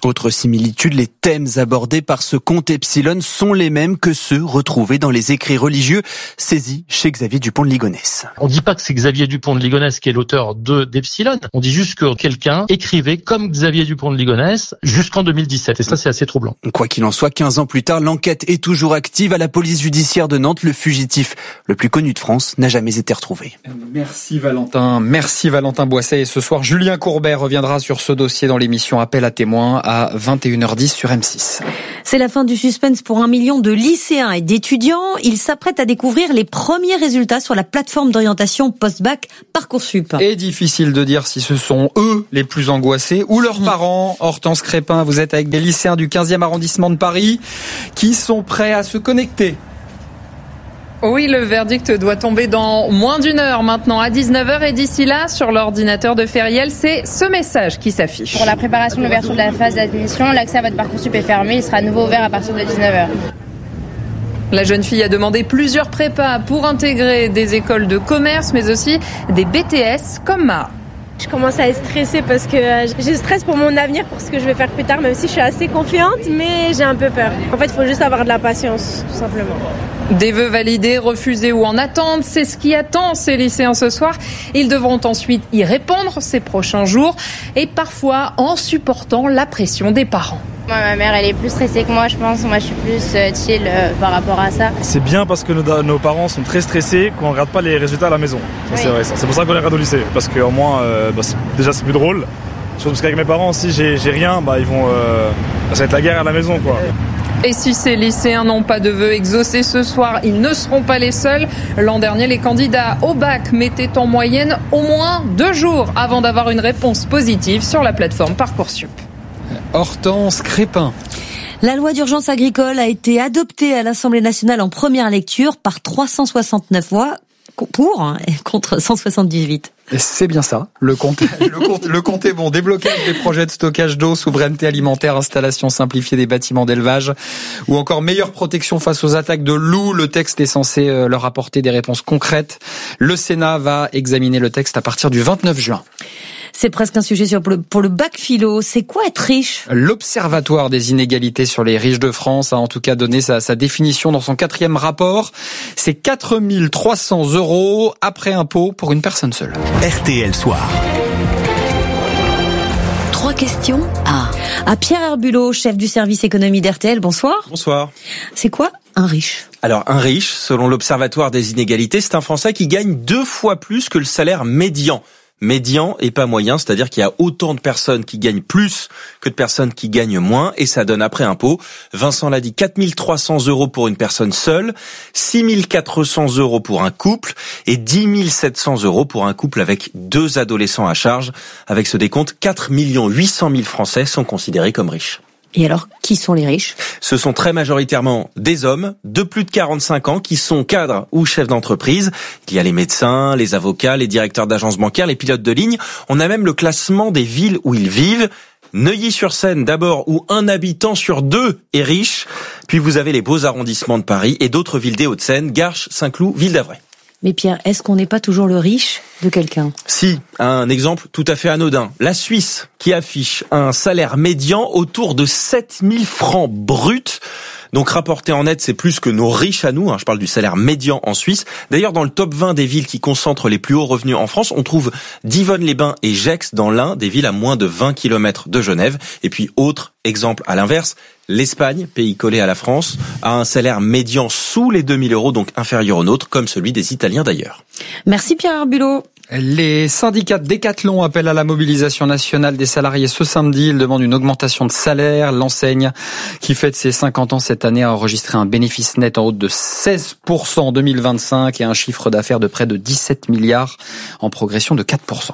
Autre similitude, les thèmes abordés par ce conte Epsilon sont les mêmes que ceux retrouvés dans les écrits religieux saisis chez Xavier Dupont de Ligonnès. On dit pas que c'est Xavier Dupont de Ligonnès qui est l'auteur d'Epsilon. On dit juste que quelqu'un écrivait comme Xavier Dupont de Ligonnès jusqu'en 2017. Et ça, c'est assez troublant. Quoi qu'il en soit, 15 ans plus tard, l'enquête est toujours active à la police judiciaire de Nantes. Le fugitif le plus connu de France n'a jamais été retrouvé. Merci Valentin Boisset. Et ce soir, Julien Courbet reviendra sur ce dossier dans l'émission Appel à témoins à 21h10 sur M6. C'est la fin du suspense pour 1 million de lycéens et d'étudiants. Ils s'apprêtent à découvrir les premiers résultats sur la plateforme d'orientation post-bac Parcoursup. Et difficile de dire si ce sont eux les plus angoissés ou leurs parents. Hortense Crépin, vous êtes avec des lycéens du 15e arrondissement de Paris qui sont prêts à se connecter. Oui, le verdict doit tomber dans moins d'une heure maintenant, à 19h. Et d'ici là, sur l'ordinateur de Feriel, c'est ce message qui s'affiche. Pour la préparation de l'ouverture de la phase d'admission, l'accès à votre Parcoursup est fermé. Il sera à nouveau ouvert à partir de 19h. La jeune fille a demandé plusieurs prépas pour intégrer des écoles de commerce, mais aussi des BTS comme Mara. Je commence à être stressée parce que je stresse pour mon avenir, pour ce que je vais faire plus tard, même si je suis assez confiante, mais j'ai un peu peur. En fait, il faut juste avoir de la patience, tout simplement. Des vœux validés, refusés ou en attente, c'est ce qui attend ces lycéens ce soir. Ils devront ensuite y répondre ces prochains jours et parfois en supportant la pression des parents. Moi, ma mère, elle est plus stressée que moi, je pense. Moi, je suis plus chill par rapport à ça. C'est bien parce que nos parents sont très stressés qu'on ne regarde pas les résultats à la maison. Ça, oui. C'est vrai, ça. C'est pour ça qu'on les regarde au lycée. Parce qu'au moins, déjà, c'est plus drôle. Parce qu'avec mes parents, si j'ai rien, ils vont... ça va être la guerre à la maison, quoi. Et si ces lycéens n'ont pas de vœux exaucés ce soir, ils ne seront pas les seuls. L'an dernier, les candidats au bac mettaient en moyenne au moins 2 jours avant d'avoir une réponse positive sur la plateforme Parcoursup. Hortense Crépin. La loi d'urgence agricole a été adoptée à l'Assemblée nationale en première lecture par 369 voix pour, contre 178. C'est bien ça. Le compte est bon. Déblocage des projets de stockage d'eau, souveraineté alimentaire, installation simplifiée des bâtiments d'élevage ou encore meilleure protection face aux attaques de loups. Le texte est censé leur apporter des réponses concrètes. Le Sénat va examiner le texte à partir du 29 juin. C'est presque un sujet pour le bac philo. C'est quoi être riche ? L'Observatoire des inégalités sur les riches de France a en tout cas donné sa définition dans son 4e rapport. C'est 4 300 € après impôt pour une personne seule. RTL Soir. 3 questions à Pierre Herbulot, chef du service économie d'RTL. Bonsoir. Bonsoir. C'est quoi un riche ? Alors, un riche, selon l'Observatoire des inégalités, c'est un Français qui gagne 2 fois plus que le salaire médian. Médian et pas moyen, c'est-à-dire qu'il y a autant de personnes qui gagnent plus que de personnes qui gagnent moins, et ça donne après impôt, Vincent l'a dit, 4 300 € pour une personne seule, 6 400 € pour un couple, et 10 700 € pour un couple avec 2 adolescents à charge. Avec ce décompte, 4 800 000 Français sont considérés comme riches. Et alors, qui sont les riches ? Ce sont très majoritairement des hommes de plus de 45 ans qui sont cadres ou chefs d'entreprise. Il y a les médecins, les avocats, les directeurs d'agences bancaires, les pilotes de ligne. On a même le classement des villes où ils vivent. Neuilly-sur-Seine d'abord, où 1 habitant sur 2 est riche. Puis vous avez les beaux arrondissements de Paris et d'autres villes des Hauts-de-Seine, Garches, Saint-Cloud, Ville d'Avray. Mais Pierre, est-ce qu'on n'est pas toujours le riche de quelqu'un ? Si, un exemple tout à fait anodin. La Suisse, qui affiche un salaire médian autour de 7 000 francs bruts. Donc rapporté en net, c'est plus que nos riches à nous. Je parle du salaire médian en Suisse. D'ailleurs, dans le top 20 des villes qui concentrent les plus hauts revenus en France, on trouve Divonne-les-Bains et Gex dans l'Ain, des villes à moins de 20 km de Genève. Et puis, autre exemple à l'inverse, l'Espagne, pays collé à la France, a un salaire médian sous les 2 000 €, donc inférieur au nôtre, comme celui des Italiens d'ailleurs. Merci Pierre Herbulot. Les syndicats Décathlon appellent à la mobilisation nationale des salariés ce samedi. Ils demandent une augmentation de salaire. L'enseigne, qui fête ses 50 ans cette année, a enregistré un bénéfice net en hausse de 16% en 2025 et un chiffre d'affaires de près de 17 milliards en progression de 4%.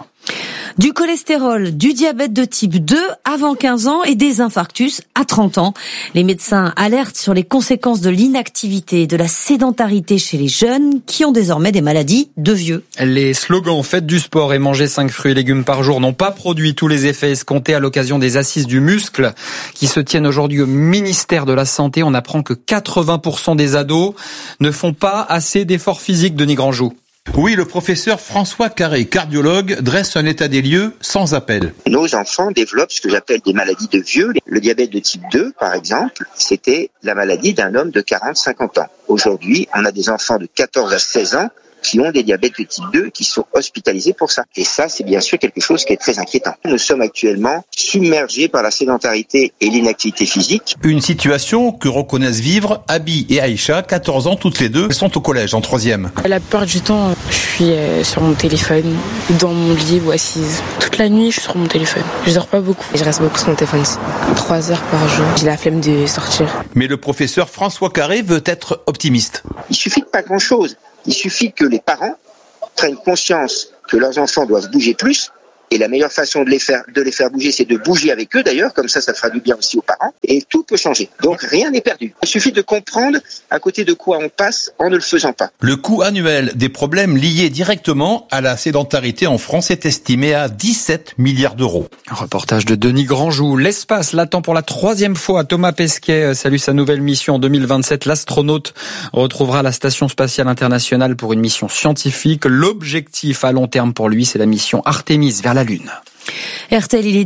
Du cholestérol, du diabète de type 2 avant 15 ans et des infarctus à 30 ans. Les médecins alertent sur les conséquences de l'inactivité et de la sédentarité chez les jeunes qui ont désormais des maladies de vieux. Les slogans « Faites du sport et mangez 5 fruits et légumes par jour » n'ont pas produit tous les effets escomptés à l'occasion des assises du muscle qui se tiennent aujourd'hui au ministère de la Santé. On apprend que 80% des ados ne font pas assez d'efforts physiques, Denis Grandjou. Oui, le professeur François Carré, cardiologue, dresse un état des lieux sans appel. Nos enfants développent ce que j'appelle des maladies de vieux. Le diabète de type 2, par exemple, c'était la maladie d'un homme de 40-50 ans. Aujourd'hui, on a des enfants de 14 à 16 ans qui ont des diabètes de type 2 qui sont hospitalisés pour ça. Et ça, c'est bien sûr quelque chose qui est très inquiétant. Nous sommes actuellement submergés par la sédentarité et l'inactivité physique. Une situation que reconnaissent vivre Abby et Aïcha, 14 ans toutes les deux. Elles sont au collège, en 3e. La plupart du temps, je suis sur mon téléphone, dans mon lit ou assise. Toute la nuit, je suis sur mon téléphone. Je dors pas beaucoup. Je reste beaucoup sur mon téléphone. 3 heures par jour. J'ai la flemme de sortir. Mais le professeur François Carré veut être optimiste. Il suffit de pas grand-chose. Il suffit que les parents prennent conscience que leurs enfants doivent bouger plus. Et la meilleure façon de les faire bouger, c'est de bouger avec eux d'ailleurs, comme ça fera du bien aussi aux parents. Et tout peut changer. Donc rien n'est perdu. Il suffit de comprendre à côté de quoi on passe en ne le faisant pas. Le coût annuel des problèmes liés directement à la sédentarité en France est estimé à 17 milliards d'euros. Un reportage de Denis Grandjou. L'espace l'attend pour la 3e fois. Thomas Pesquet salue sa nouvelle mission en 2027. L'astronaute retrouvera la Station spatiale internationale pour une mission scientifique. L'objectif à long terme pour lui, c'est la mission Artemis vers la Lune. RTL, il est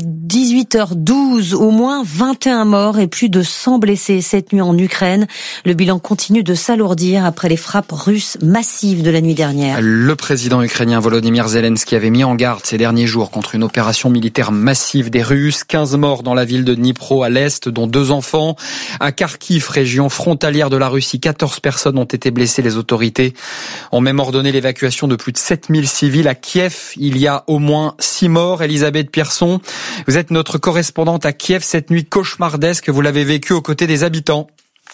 18h12, au moins 21 morts et plus de 100 blessés cette nuit en Ukraine. Le bilan continue de s'alourdir après les frappes russes massives de la nuit dernière. Le président ukrainien Volodymyr Zelensky avait mis en garde ces derniers jours contre une opération militaire massive des Russes. 15 morts dans la ville de Dnipro à l'est, dont 2 enfants. À Kharkiv, région frontalière de la Russie, 14 personnes ont été blessées. Les autorités ont même ordonné l'évacuation de plus de 7000 civils. À Kiev, il y a au moins 6 morts. Elisabeth Pierson, vous êtes notre correspondante à Kiev. Cette nuit cauchemardesque, vous l'avez vécue aux côtés des habitants.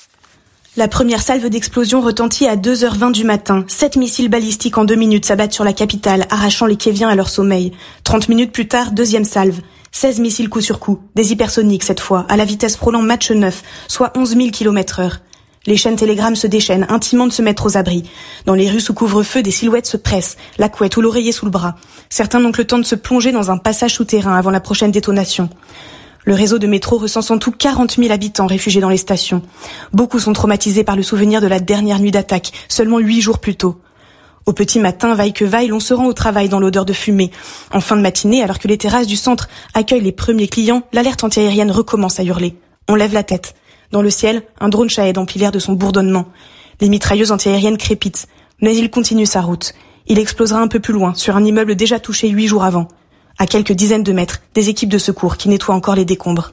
La première salve d'explosion retentit à 2h20 du matin. 7 missiles balistiques en 2 minutes s'abattent sur la capitale, arrachant les Kieviens à leur sommeil. 30 minutes plus tard, deuxième salve. 16 missiles coup sur coup, des hypersoniques cette fois, à la vitesse frôlant Mach 9, soit 11 000 km/h. Les chaînes Telegram se déchaînent, intimant de se mettre aux abris. Dans les rues sous couvre-feu, des silhouettes se pressent, la couette ou l'oreiller sous le bras. Certains n'ont que le temps de se plonger dans un passage souterrain avant la prochaine détonation. Le réseau de métro recense en tout 40 000 habitants réfugiés dans les stations. Beaucoup sont traumatisés par le souvenir de la dernière nuit d'attaque, seulement 8 jours plus tôt. Au petit matin, vaille que vaille, l'on se rend au travail dans l'odeur de fumée. En fin de matinée, alors que les terrasses du centre accueillent les premiers clients, l'alerte antiaérienne recommence à hurler. On lève la tête. Dans le ciel, un drone Shahed emplit l'air de son bourdonnement. Les mitrailleuses antiaériennes crépitent. Mais il continue sa route. Il explosera un peu plus loin, sur un immeuble déjà touché 8 jours avant. À quelques dizaines de mètres, des équipes de secours qui nettoient encore les décombres.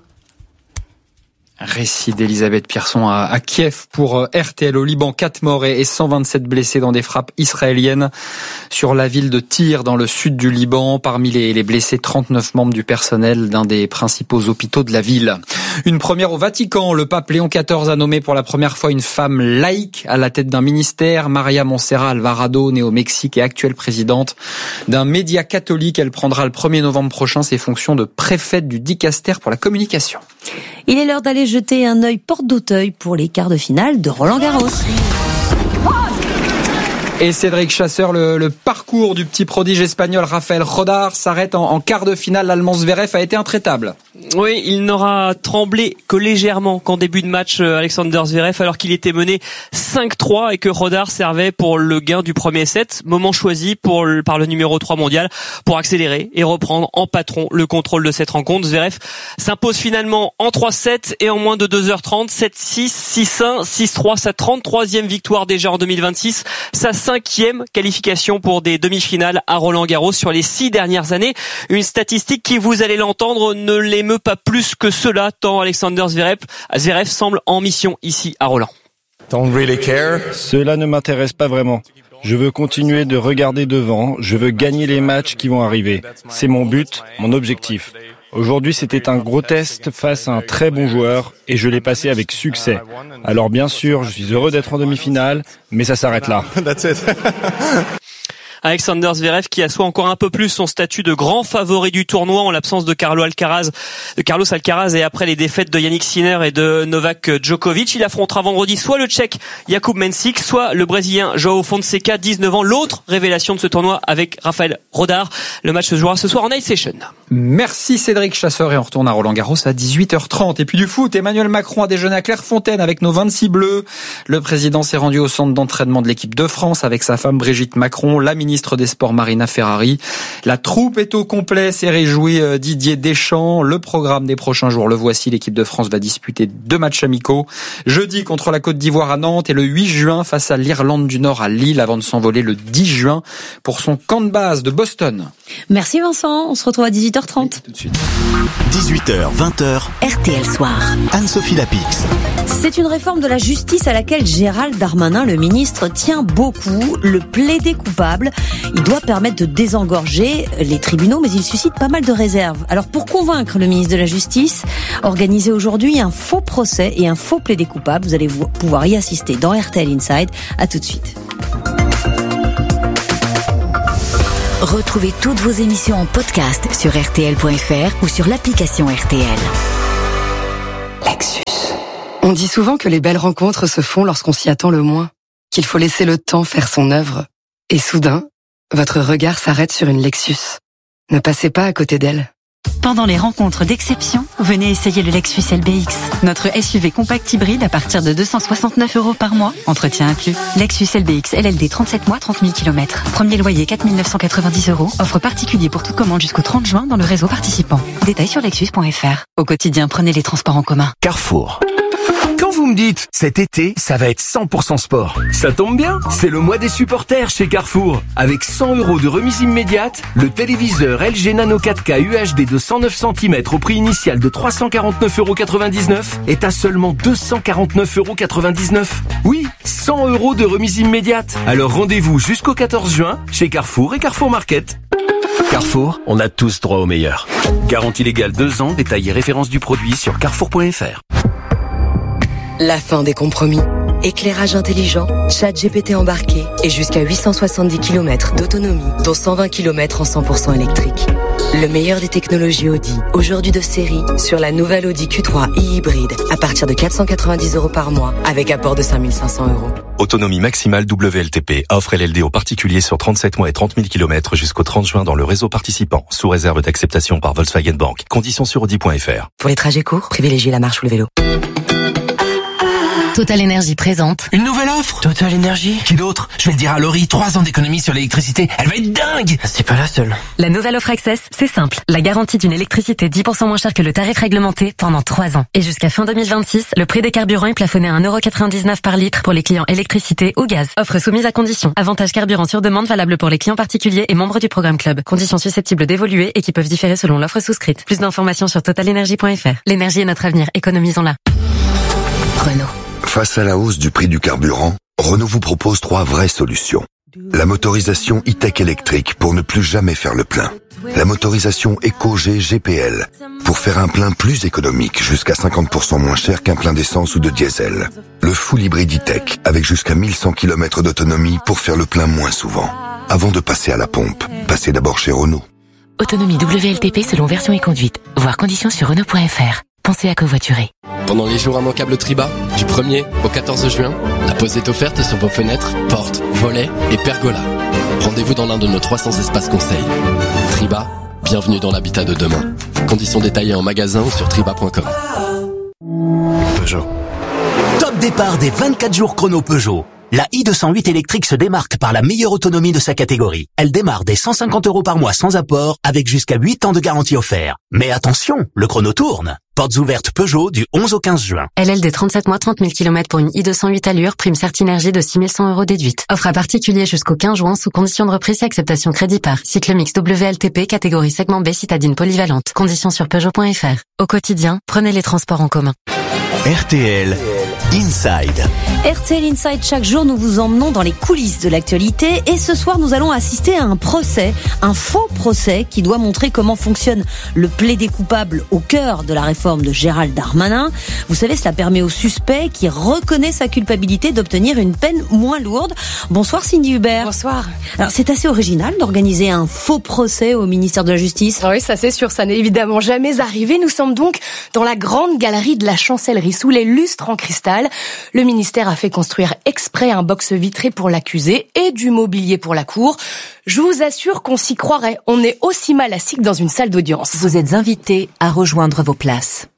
Récit d'Elisabeth Pierson à Kiev pour RTL au Liban. 4 morts et 127 blessés dans des frappes israéliennes sur la ville de Tyr dans le sud du Liban. Parmi les blessés, 39 membres du personnel d'un des principaux hôpitaux de la ville. Une première au Vatican. Le pape Léon XIV a nommé pour la première fois une femme laïque à la tête d'un ministère. Maria Montserrat Alvarado, née au Mexique et actuelle présidente d'un média catholique. Elle prendra le 1er novembre prochain ses fonctions de préfète du dicaster pour la communication. Il est l'heure d'aller jeter un œil porte d'Auteuil pour les quarts de finale de Roland-Garros. Et Cédric Chasseur, le parcours du petit prodige espagnol Rafael Rodar s'arrête en quart de finale. L'Allemand Zverev a été intraitable. Oui, il n'aura tremblé que légèrement qu'en début de match Alexander Zverev, alors qu'il était mené 5-3 et que Rodar servait pour le gain du premier set. Moment choisi par le numéro 3 mondial pour accélérer et reprendre en patron le contrôle de cette rencontre. Zverev s'impose finalement en 3-7 et en moins de 2h30, 7-6, 6-1, 6-3, sa 33e victoire déjà en 2026, sa 5e qualification pour des demi-finales à Roland-Garros sur les 6 dernières années. Une statistique qui, vous allez l'entendre, ne l'émeut pas plus que cela, tant Alexander Zverev semble en mission ici à Roland. Cela ne m'intéresse pas vraiment. Je veux continuer de regarder devant, je veux gagner les matchs qui vont arriver. C'est mon but, mon objectif. Aujourd'hui, c'était un gros test face à un très bon joueur et je l'ai passé avec succès. Alors bien sûr, je suis heureux d'être en demi-finale, mais ça s'arrête là. Alexander Zverev qui assoit encore un peu plus son statut de grand favori du tournoi en l'absence de Carlos Alcaraz et après les défaites de Yannick Sinner et de Novak Djokovic. Il affrontera vendredi soit le Tchèque Jakub Mensik, soit le Brésilien João Fonseca, 19 ans, l'autre révélation de ce tournoi avec Rafael Rodar. Le match se jouera ce soir en night session. Merci Cédric Chasseur et on retourne à Roland-Garros à 18h30. Et puis du foot, Emmanuel Macron a déjeuné à Clairefontaine avec nos 26 bleus. Le président s'est rendu au centre d'entraînement de l'équipe de France avec sa femme Brigitte Macron, la ministre des Sports Marina Ferrari. La troupe est au complet, s'est réjoui Didier Deschamps. Le programme des prochains jours, le voici. L'équipe de France va disputer 2 matchs amicaux. Jeudi contre la Côte d'Ivoire à Nantes et le 8 juin face à l'Irlande du Nord à Lille avant de s'envoler le 10 juin pour son camp de base de Boston. Merci Vincent, on se retrouve à 18h30. Tout de suite. 18h, 20h, RTL Soir. Anne-Sophie Lapix. C'est une réforme de la justice à laquelle Gérald Darmanin, le ministre, tient beaucoup. Le plaider coupable, il doit permettre de désengorger les tribunaux, mais il suscite pas mal de réserves. Alors pour convaincre le ministre de la Justice, organisez aujourd'hui un faux procès et un faux plaider coupable. Vous allez pouvoir y assister dans RTL Inside. À tout de suite. Retrouvez toutes vos émissions en podcast sur RTL.fr ou sur l'application RTL. Lexus. On dit souvent que les belles rencontres se font lorsqu'on s'y attend le moins, qu'il faut laisser le temps faire son œuvre. Et soudain, votre regard s'arrête sur une Lexus. Ne passez pas à côté d'elle. Pendant les rencontres d'exception, venez essayer le Lexus LBX. Notre SUV compact hybride à partir de 269 € par mois, entretien inclus. Lexus LBX LLD 37 mois, 30 000 km. Premier loyer 4 990 €. Offre particulier pour toute commande jusqu'au 30 juin dans le réseau participant. Détails sur lexus.fr. Au quotidien, prenez les transports en commun. Carrefour. Quand vous me dites, cet été, ça va être 100% sport, ça tombe bien, c'est le mois des supporters chez Carrefour. Avec 100 € de remise immédiate, le téléviseur LG Nano 4K UHD de 109 cm au prix initial de 349,99 € est à seulement 249,99 €. Oui, 100 € de remise immédiate. Alors rendez-vous jusqu'au 14 juin chez Carrefour et Carrefour Market. Carrefour, on a tous droit au meilleur. Garantie légale 2 ans, détail et référence du produit sur carrefour.fr. La fin des compromis. Éclairage intelligent, ChatGPT embarqué et jusqu'à 870 km d'autonomie, dont 120 km en 100% électrique. Le meilleur des technologies Audi, aujourd'hui de série, sur la nouvelle Audi Q3 e-hybride, à partir de 490 € par mois, avec apport de 5 500 €. Autonomie maximale WLTP, offre LLD aux particuliers sur 37 mois et 30 000 km jusqu'au 30 juin dans le réseau participant, sous réserve d'acceptation par Volkswagen Bank. Conditions sur Audi.fr. Pour les trajets courts, privilégiez la marche ou le vélo. Total Énergie présente une nouvelle offre. Total Énergie. Qui d'autre? Je vais le dire à Laurie, 3 ans d'économie sur l'électricité. Elle va être dingue. C'est pas la seule. La nouvelle offre Access, c'est simple. La garantie d'une électricité 10% moins chère que le tarif réglementé pendant 3 ans. Et jusqu'à fin 2026, le prix des carburants est plafonné à 1,99 € par litre pour les clients électricité ou gaz. Offre soumise à conditions. Avantage carburant sur demande valable pour les clients particuliers et membres du programme Club. Conditions susceptibles d'évoluer et qui peuvent différer selon l'offre souscrite. Plus d'informations sur totalenergie.fr. L'énergie est notre avenir. Économisons-la. Renault. Face à la hausse du prix du carburant, Renault vous propose 3 vraies solutions. La motorisation e-tech électrique pour ne plus jamais faire le plein. La motorisation EcoG GPL pour faire un plein plus économique, jusqu'à 50% moins cher qu'un plein d'essence ou de diesel. Le full hybride e-tech avec jusqu'à 1100 km d'autonomie pour faire le plein moins souvent. Avant de passer à la pompe, passez d'abord chez Renault. Autonomie WLTP selon version et conduite. Voir conditions sur Renault.fr. Pensez à covoiturer. Pendant les jours immanquables Triba, du 1er au 14 juin, la pause est offerte sur vos fenêtres, portes, volets et pergolas. Rendez-vous dans l'un de nos 300 espaces conseils. Triba, bienvenue dans l'habitat de demain. Conditions détaillées en magasin ou sur triba.com. Peugeot. Top départ des 24 jours chrono Peugeot. La i208 électrique se démarque par la meilleure autonomie de sa catégorie. Elle démarre dès 150 € par mois sans apport, avec jusqu'à 8 ans de garantie offert. Mais attention, le chrono tourne. Portes ouvertes Peugeot du 11 au 15 juin. LLD 37 mois, 30 000 km pour une i208 allure, prime Certinergie de 6 100 € déduite. Offre à particulier jusqu'au 15 juin sous condition de reprise et acceptation crédit par. Cycle mix WLTP, catégorie segment B, citadine polyvalente. Conditions sur Peugeot.fr. Au quotidien, prenez les transports en commun. RTL, Inside. RTL Inside, chaque jour nous vous emmenons dans les coulisses de l'actualité et ce soir nous allons assister à un procès, un faux procès qui doit montrer comment fonctionne le plaidé coupable au cœur de la réforme de Gérald Darmanin. Vous savez, cela permet au suspect qui reconnaît sa culpabilité d'obtenir une peine moins lourde. Bonsoir Cindy Hubert. Bonsoir. Alors c'est assez original d'organiser un faux procès au ministère de la Justice. Oui, ça c'est sûr, ça n'est évidemment jamais arrivé. Nous sommes donc dans la grande galerie de la Chancellerie, sous les lustres en cristal. Le ministère a fait construire exprès un box vitré pour l'accusé et du mobilier pour la cour. Je vous assure qu'on s'y croirait. On est aussi mal assis que dans une salle d'audience. Vous êtes invités à rejoindre vos places.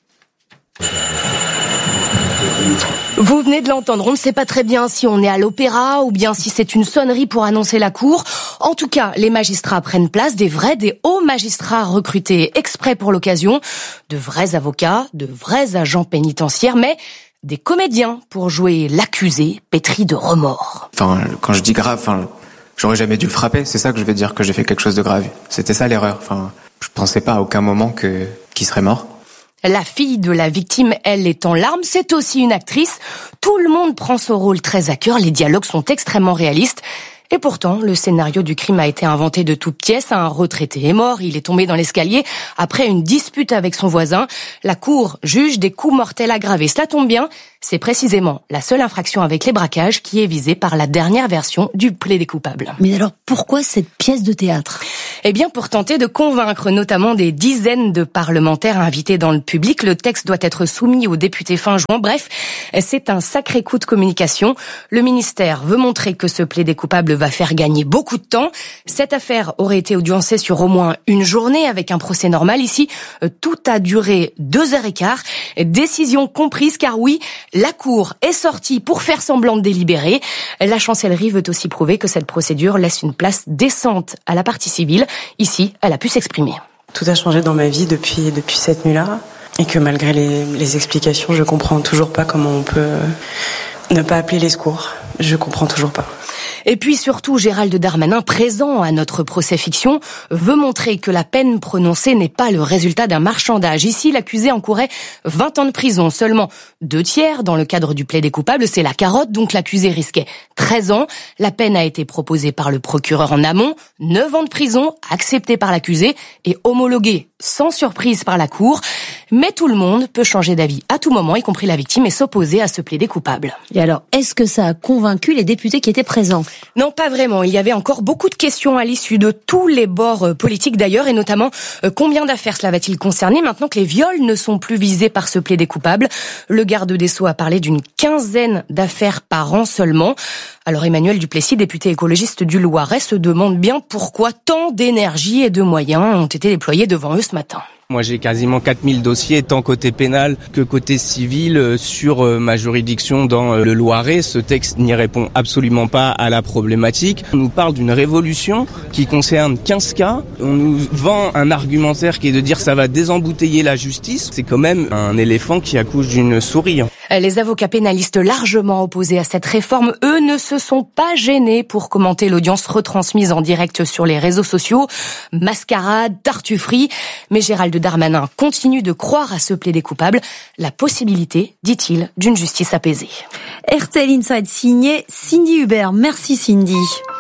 Vous venez de l'entendre, on ne sait pas très bien si on est à l'opéra ou bien si c'est une sonnerie pour annoncer la cour. En tout cas, les magistrats prennent place, des hauts magistrats recrutés exprès pour l'occasion, de vrais avocats, de vrais agents pénitentiaires, mais des comédiens pour jouer l'accusé pétri de remords. Enfin, quand je dis grave, j'aurais jamais dû le frapper, c'est ça que je veux dire, que j'ai fait quelque chose de grave. C'était ça l'erreur, je pensais pas à aucun moment qu'il serait mort. La fille de la victime, elle, est en larmes, c'est aussi une actrice. Tout le monde prend ce rôle très à cœur, les dialogues sont extrêmement réalistes. Et pourtant, le scénario du crime a été inventé de toutes pièces. Un retraité est mort, il est tombé dans l'escalier après une dispute avec son voisin. La cour juge des coups mortels aggravés. Cela tombe bien, c'est précisément la seule infraction avec les braquages qui est visée par la dernière version du plaidé coupable. Mais alors, pourquoi cette pièce de théâtre ? Eh bien, pour tenter de convaincre notamment des dizaines de parlementaires invités dans le public, le texte doit être soumis aux députés fin juin. Bref, c'est un sacré coup de communication. Le ministère veut montrer que ce plaidé coupable va faire gagner beaucoup de temps. Cette affaire aurait été audiencée sur au moins une journée avec un procès normal. Ici, tout a duré 2h15. Décision comprise car oui, la cour est sortie pour faire semblant de délibérer. La chancellerie veut aussi prouver que cette procédure laisse une place décente à la partie civile. Ici, elle a pu s'exprimer. Tout a changé dans ma vie depuis cette nuit-là. Et que malgré les explications, je comprends toujours pas comment on peut ne pas appeler les secours. Je comprends toujours pas. Et puis surtout, Gérald Darmanin, présent à notre procès fiction, veut montrer que la peine prononcée n'est pas le résultat d'un marchandage. Ici, l'accusé encourait 20 ans de prison, seulement 2/3 dans le cadre du plaidé coupable. C'est la carotte, donc l'accusé risquait 13 ans. La peine a été proposée par le procureur en amont, 9 ans de prison, acceptée par l'accusé et homologuée sans surprise par la cour. Mais tout le monde peut changer d'avis à tout moment, y compris la victime, et s'opposer à ce plaidé coupable. Et alors, est-ce que ça a convaincu les députés qui étaient présents ? Non, pas vraiment. Il y avait encore beaucoup de questions à l'issue de tous les bords politiques d'ailleurs, et notamment combien d'affaires cela va-t-il concerner maintenant que les viols ne sont plus visés par ce plaidé coupable. Le garde des Sceaux a parlé d'une 15aine d'affaires par an seulement. Alors Emmanuel Duplessis, député écologiste du Loiret, se demande bien pourquoi tant d'énergie et de moyens ont été déployés devant eux ce matin. Moi, j'ai quasiment 4000 dossiers, tant côté pénal que côté civil, sur ma juridiction dans le Loiret. Ce texte n'y répond absolument pas à la problématique. On nous parle d'une révolution qui concerne 15 cas. On nous vend un argumentaire qui est de dire ça va désembouteiller la justice. C'est quand même un éléphant qui accouche d'une souris. Les avocats pénalistes largement opposés à cette réforme, eux, ne se sont pas gênés pour commenter l'audience retransmise en direct sur les réseaux sociaux. Mascarade, tartufferie, mais Gérald Darmanin continue de croire à ce plaidé coupable, la possibilité, dit-il, d'une justice apaisée. RTL Inside signé Cindy Hubert. Merci Cindy.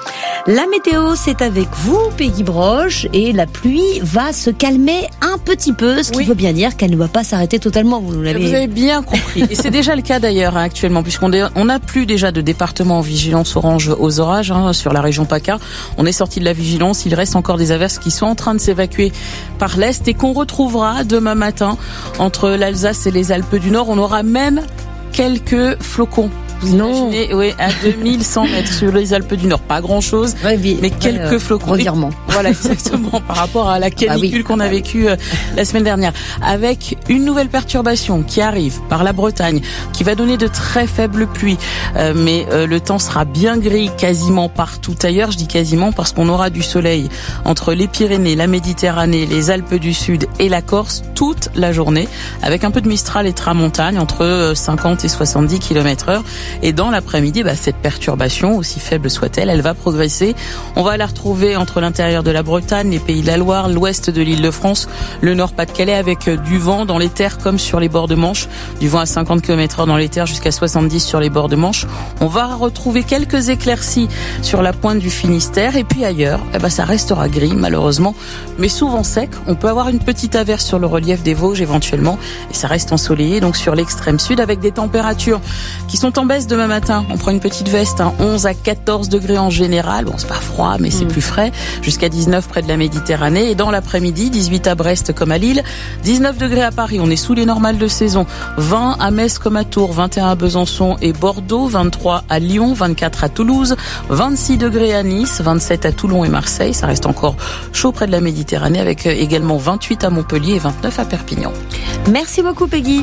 La météo, c'est avec vous, Peggy Broche, et la pluie va se calmer un petit peu, ce qui veut bien dire qu'elle ne va pas s'arrêter totalement. Vous avez bien compris. Et c'est déjà le cas d'ailleurs actuellement, puisqu'on n'a plus déjà de département en vigilance orange aux orages sur la région PACA. On est sorti de la vigilance, il reste encore des averses qui sont en train de s'évacuer par l'est et qu'on retrouvera demain matin entre l'Alsace et les Alpes du Nord. On aura même quelques flocons. Vous imaginez, oui, à 2100 mètres sur les Alpes du Nord. Pas grand chose, mais quelques flocons. Revirement. Voilà, exactement, par rapport à la canicule qu'on a vécue la semaine dernière. Avec une nouvelle perturbation qui arrive par la Bretagne, qui va donner de très faibles pluies. Mais le temps sera bien gris quasiment partout ailleurs. Je dis quasiment parce qu'on aura du soleil entre les Pyrénées, la Méditerranée, les Alpes du Sud et la Corse toute la journée. Avec un peu de Mistral et Tramontagne entre 50 et 70 km/h. Et dans l'après-midi, cette perturbation, aussi faible soit-elle, elle va progresser. On va la retrouver entre l'intérieur de la Bretagne, les Pays de la Loire, l'ouest de l'Île-de-France, le nord Pas-de-Calais, avec du vent dans les terres comme sur les bords de Manche, du vent à 50 km/h dans les terres jusqu'à 70 sur les bords de Manche. On va retrouver quelques éclaircies sur la pointe du Finistère, et puis ailleurs, ça restera gris malheureusement, mais souvent sec. On peut avoir une petite averse sur le relief des Vosges éventuellement, et ça reste ensoleillé donc sur l'extrême sud, avec des températures qui sont en baisse demain matin. On prend une petite veste, 11 à 14 degrés en général. Bon, c'est pas froid, mais c'est plus frais, jusqu'à 19 près de la Méditerranée. Et dans l'après-midi, 18 à Brest comme à Lille, 19 degrés à Paris, on est sous les normales de saison, 20 à Metz comme à Tours, 21 à Besançon et Bordeaux, 23 à Lyon, 24 à Toulouse, 26 degrés à Nice, 27 à Toulon et Marseille. Ça reste encore chaud près de la Méditerranée, avec également 28 à Montpellier et 29 à Perpignan. Merci beaucoup Peggy.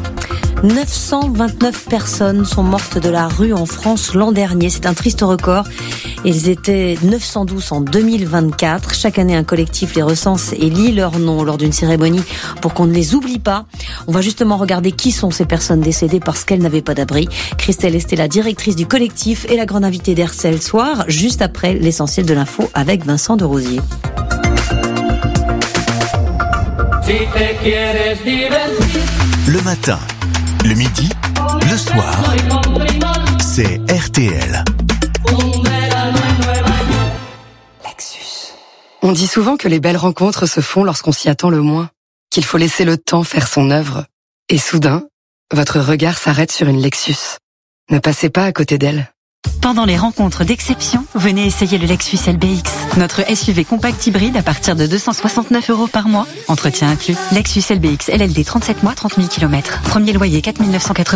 929 personnes sont mortes de la rue en France l'an dernier. C'est un triste record. Ils étaient 912 en 2024. Chaque année, un collectif les recense et lit leurs noms lors d'une cérémonie pour qu'on ne les oublie pas. On va justement regarder qui sont ces personnes décédées parce qu'elles n'avaient pas d'abri. Christelle Estella, directrice du collectif, et la grande invitée d'RCL Soir, juste après l'essentiel de l'info avec Vincent de Rosier. Le matin, le midi, le soir, c'est RTL. Lexus. On dit souvent que les belles rencontres se font lorsqu'on s'y attend le moins, qu'il faut laisser le temps faire son œuvre. Et soudain, votre regard s'arrête sur une Lexus. Ne passez pas à côté d'elle. Pendant les rencontres d'exception, venez essayer le Lexus LBX. Notre SUV compact hybride à partir de 269 € par mois. Entretien inclus. Lexus LBX LLD 37 mois, 30 000 km. Premier loyer 4 980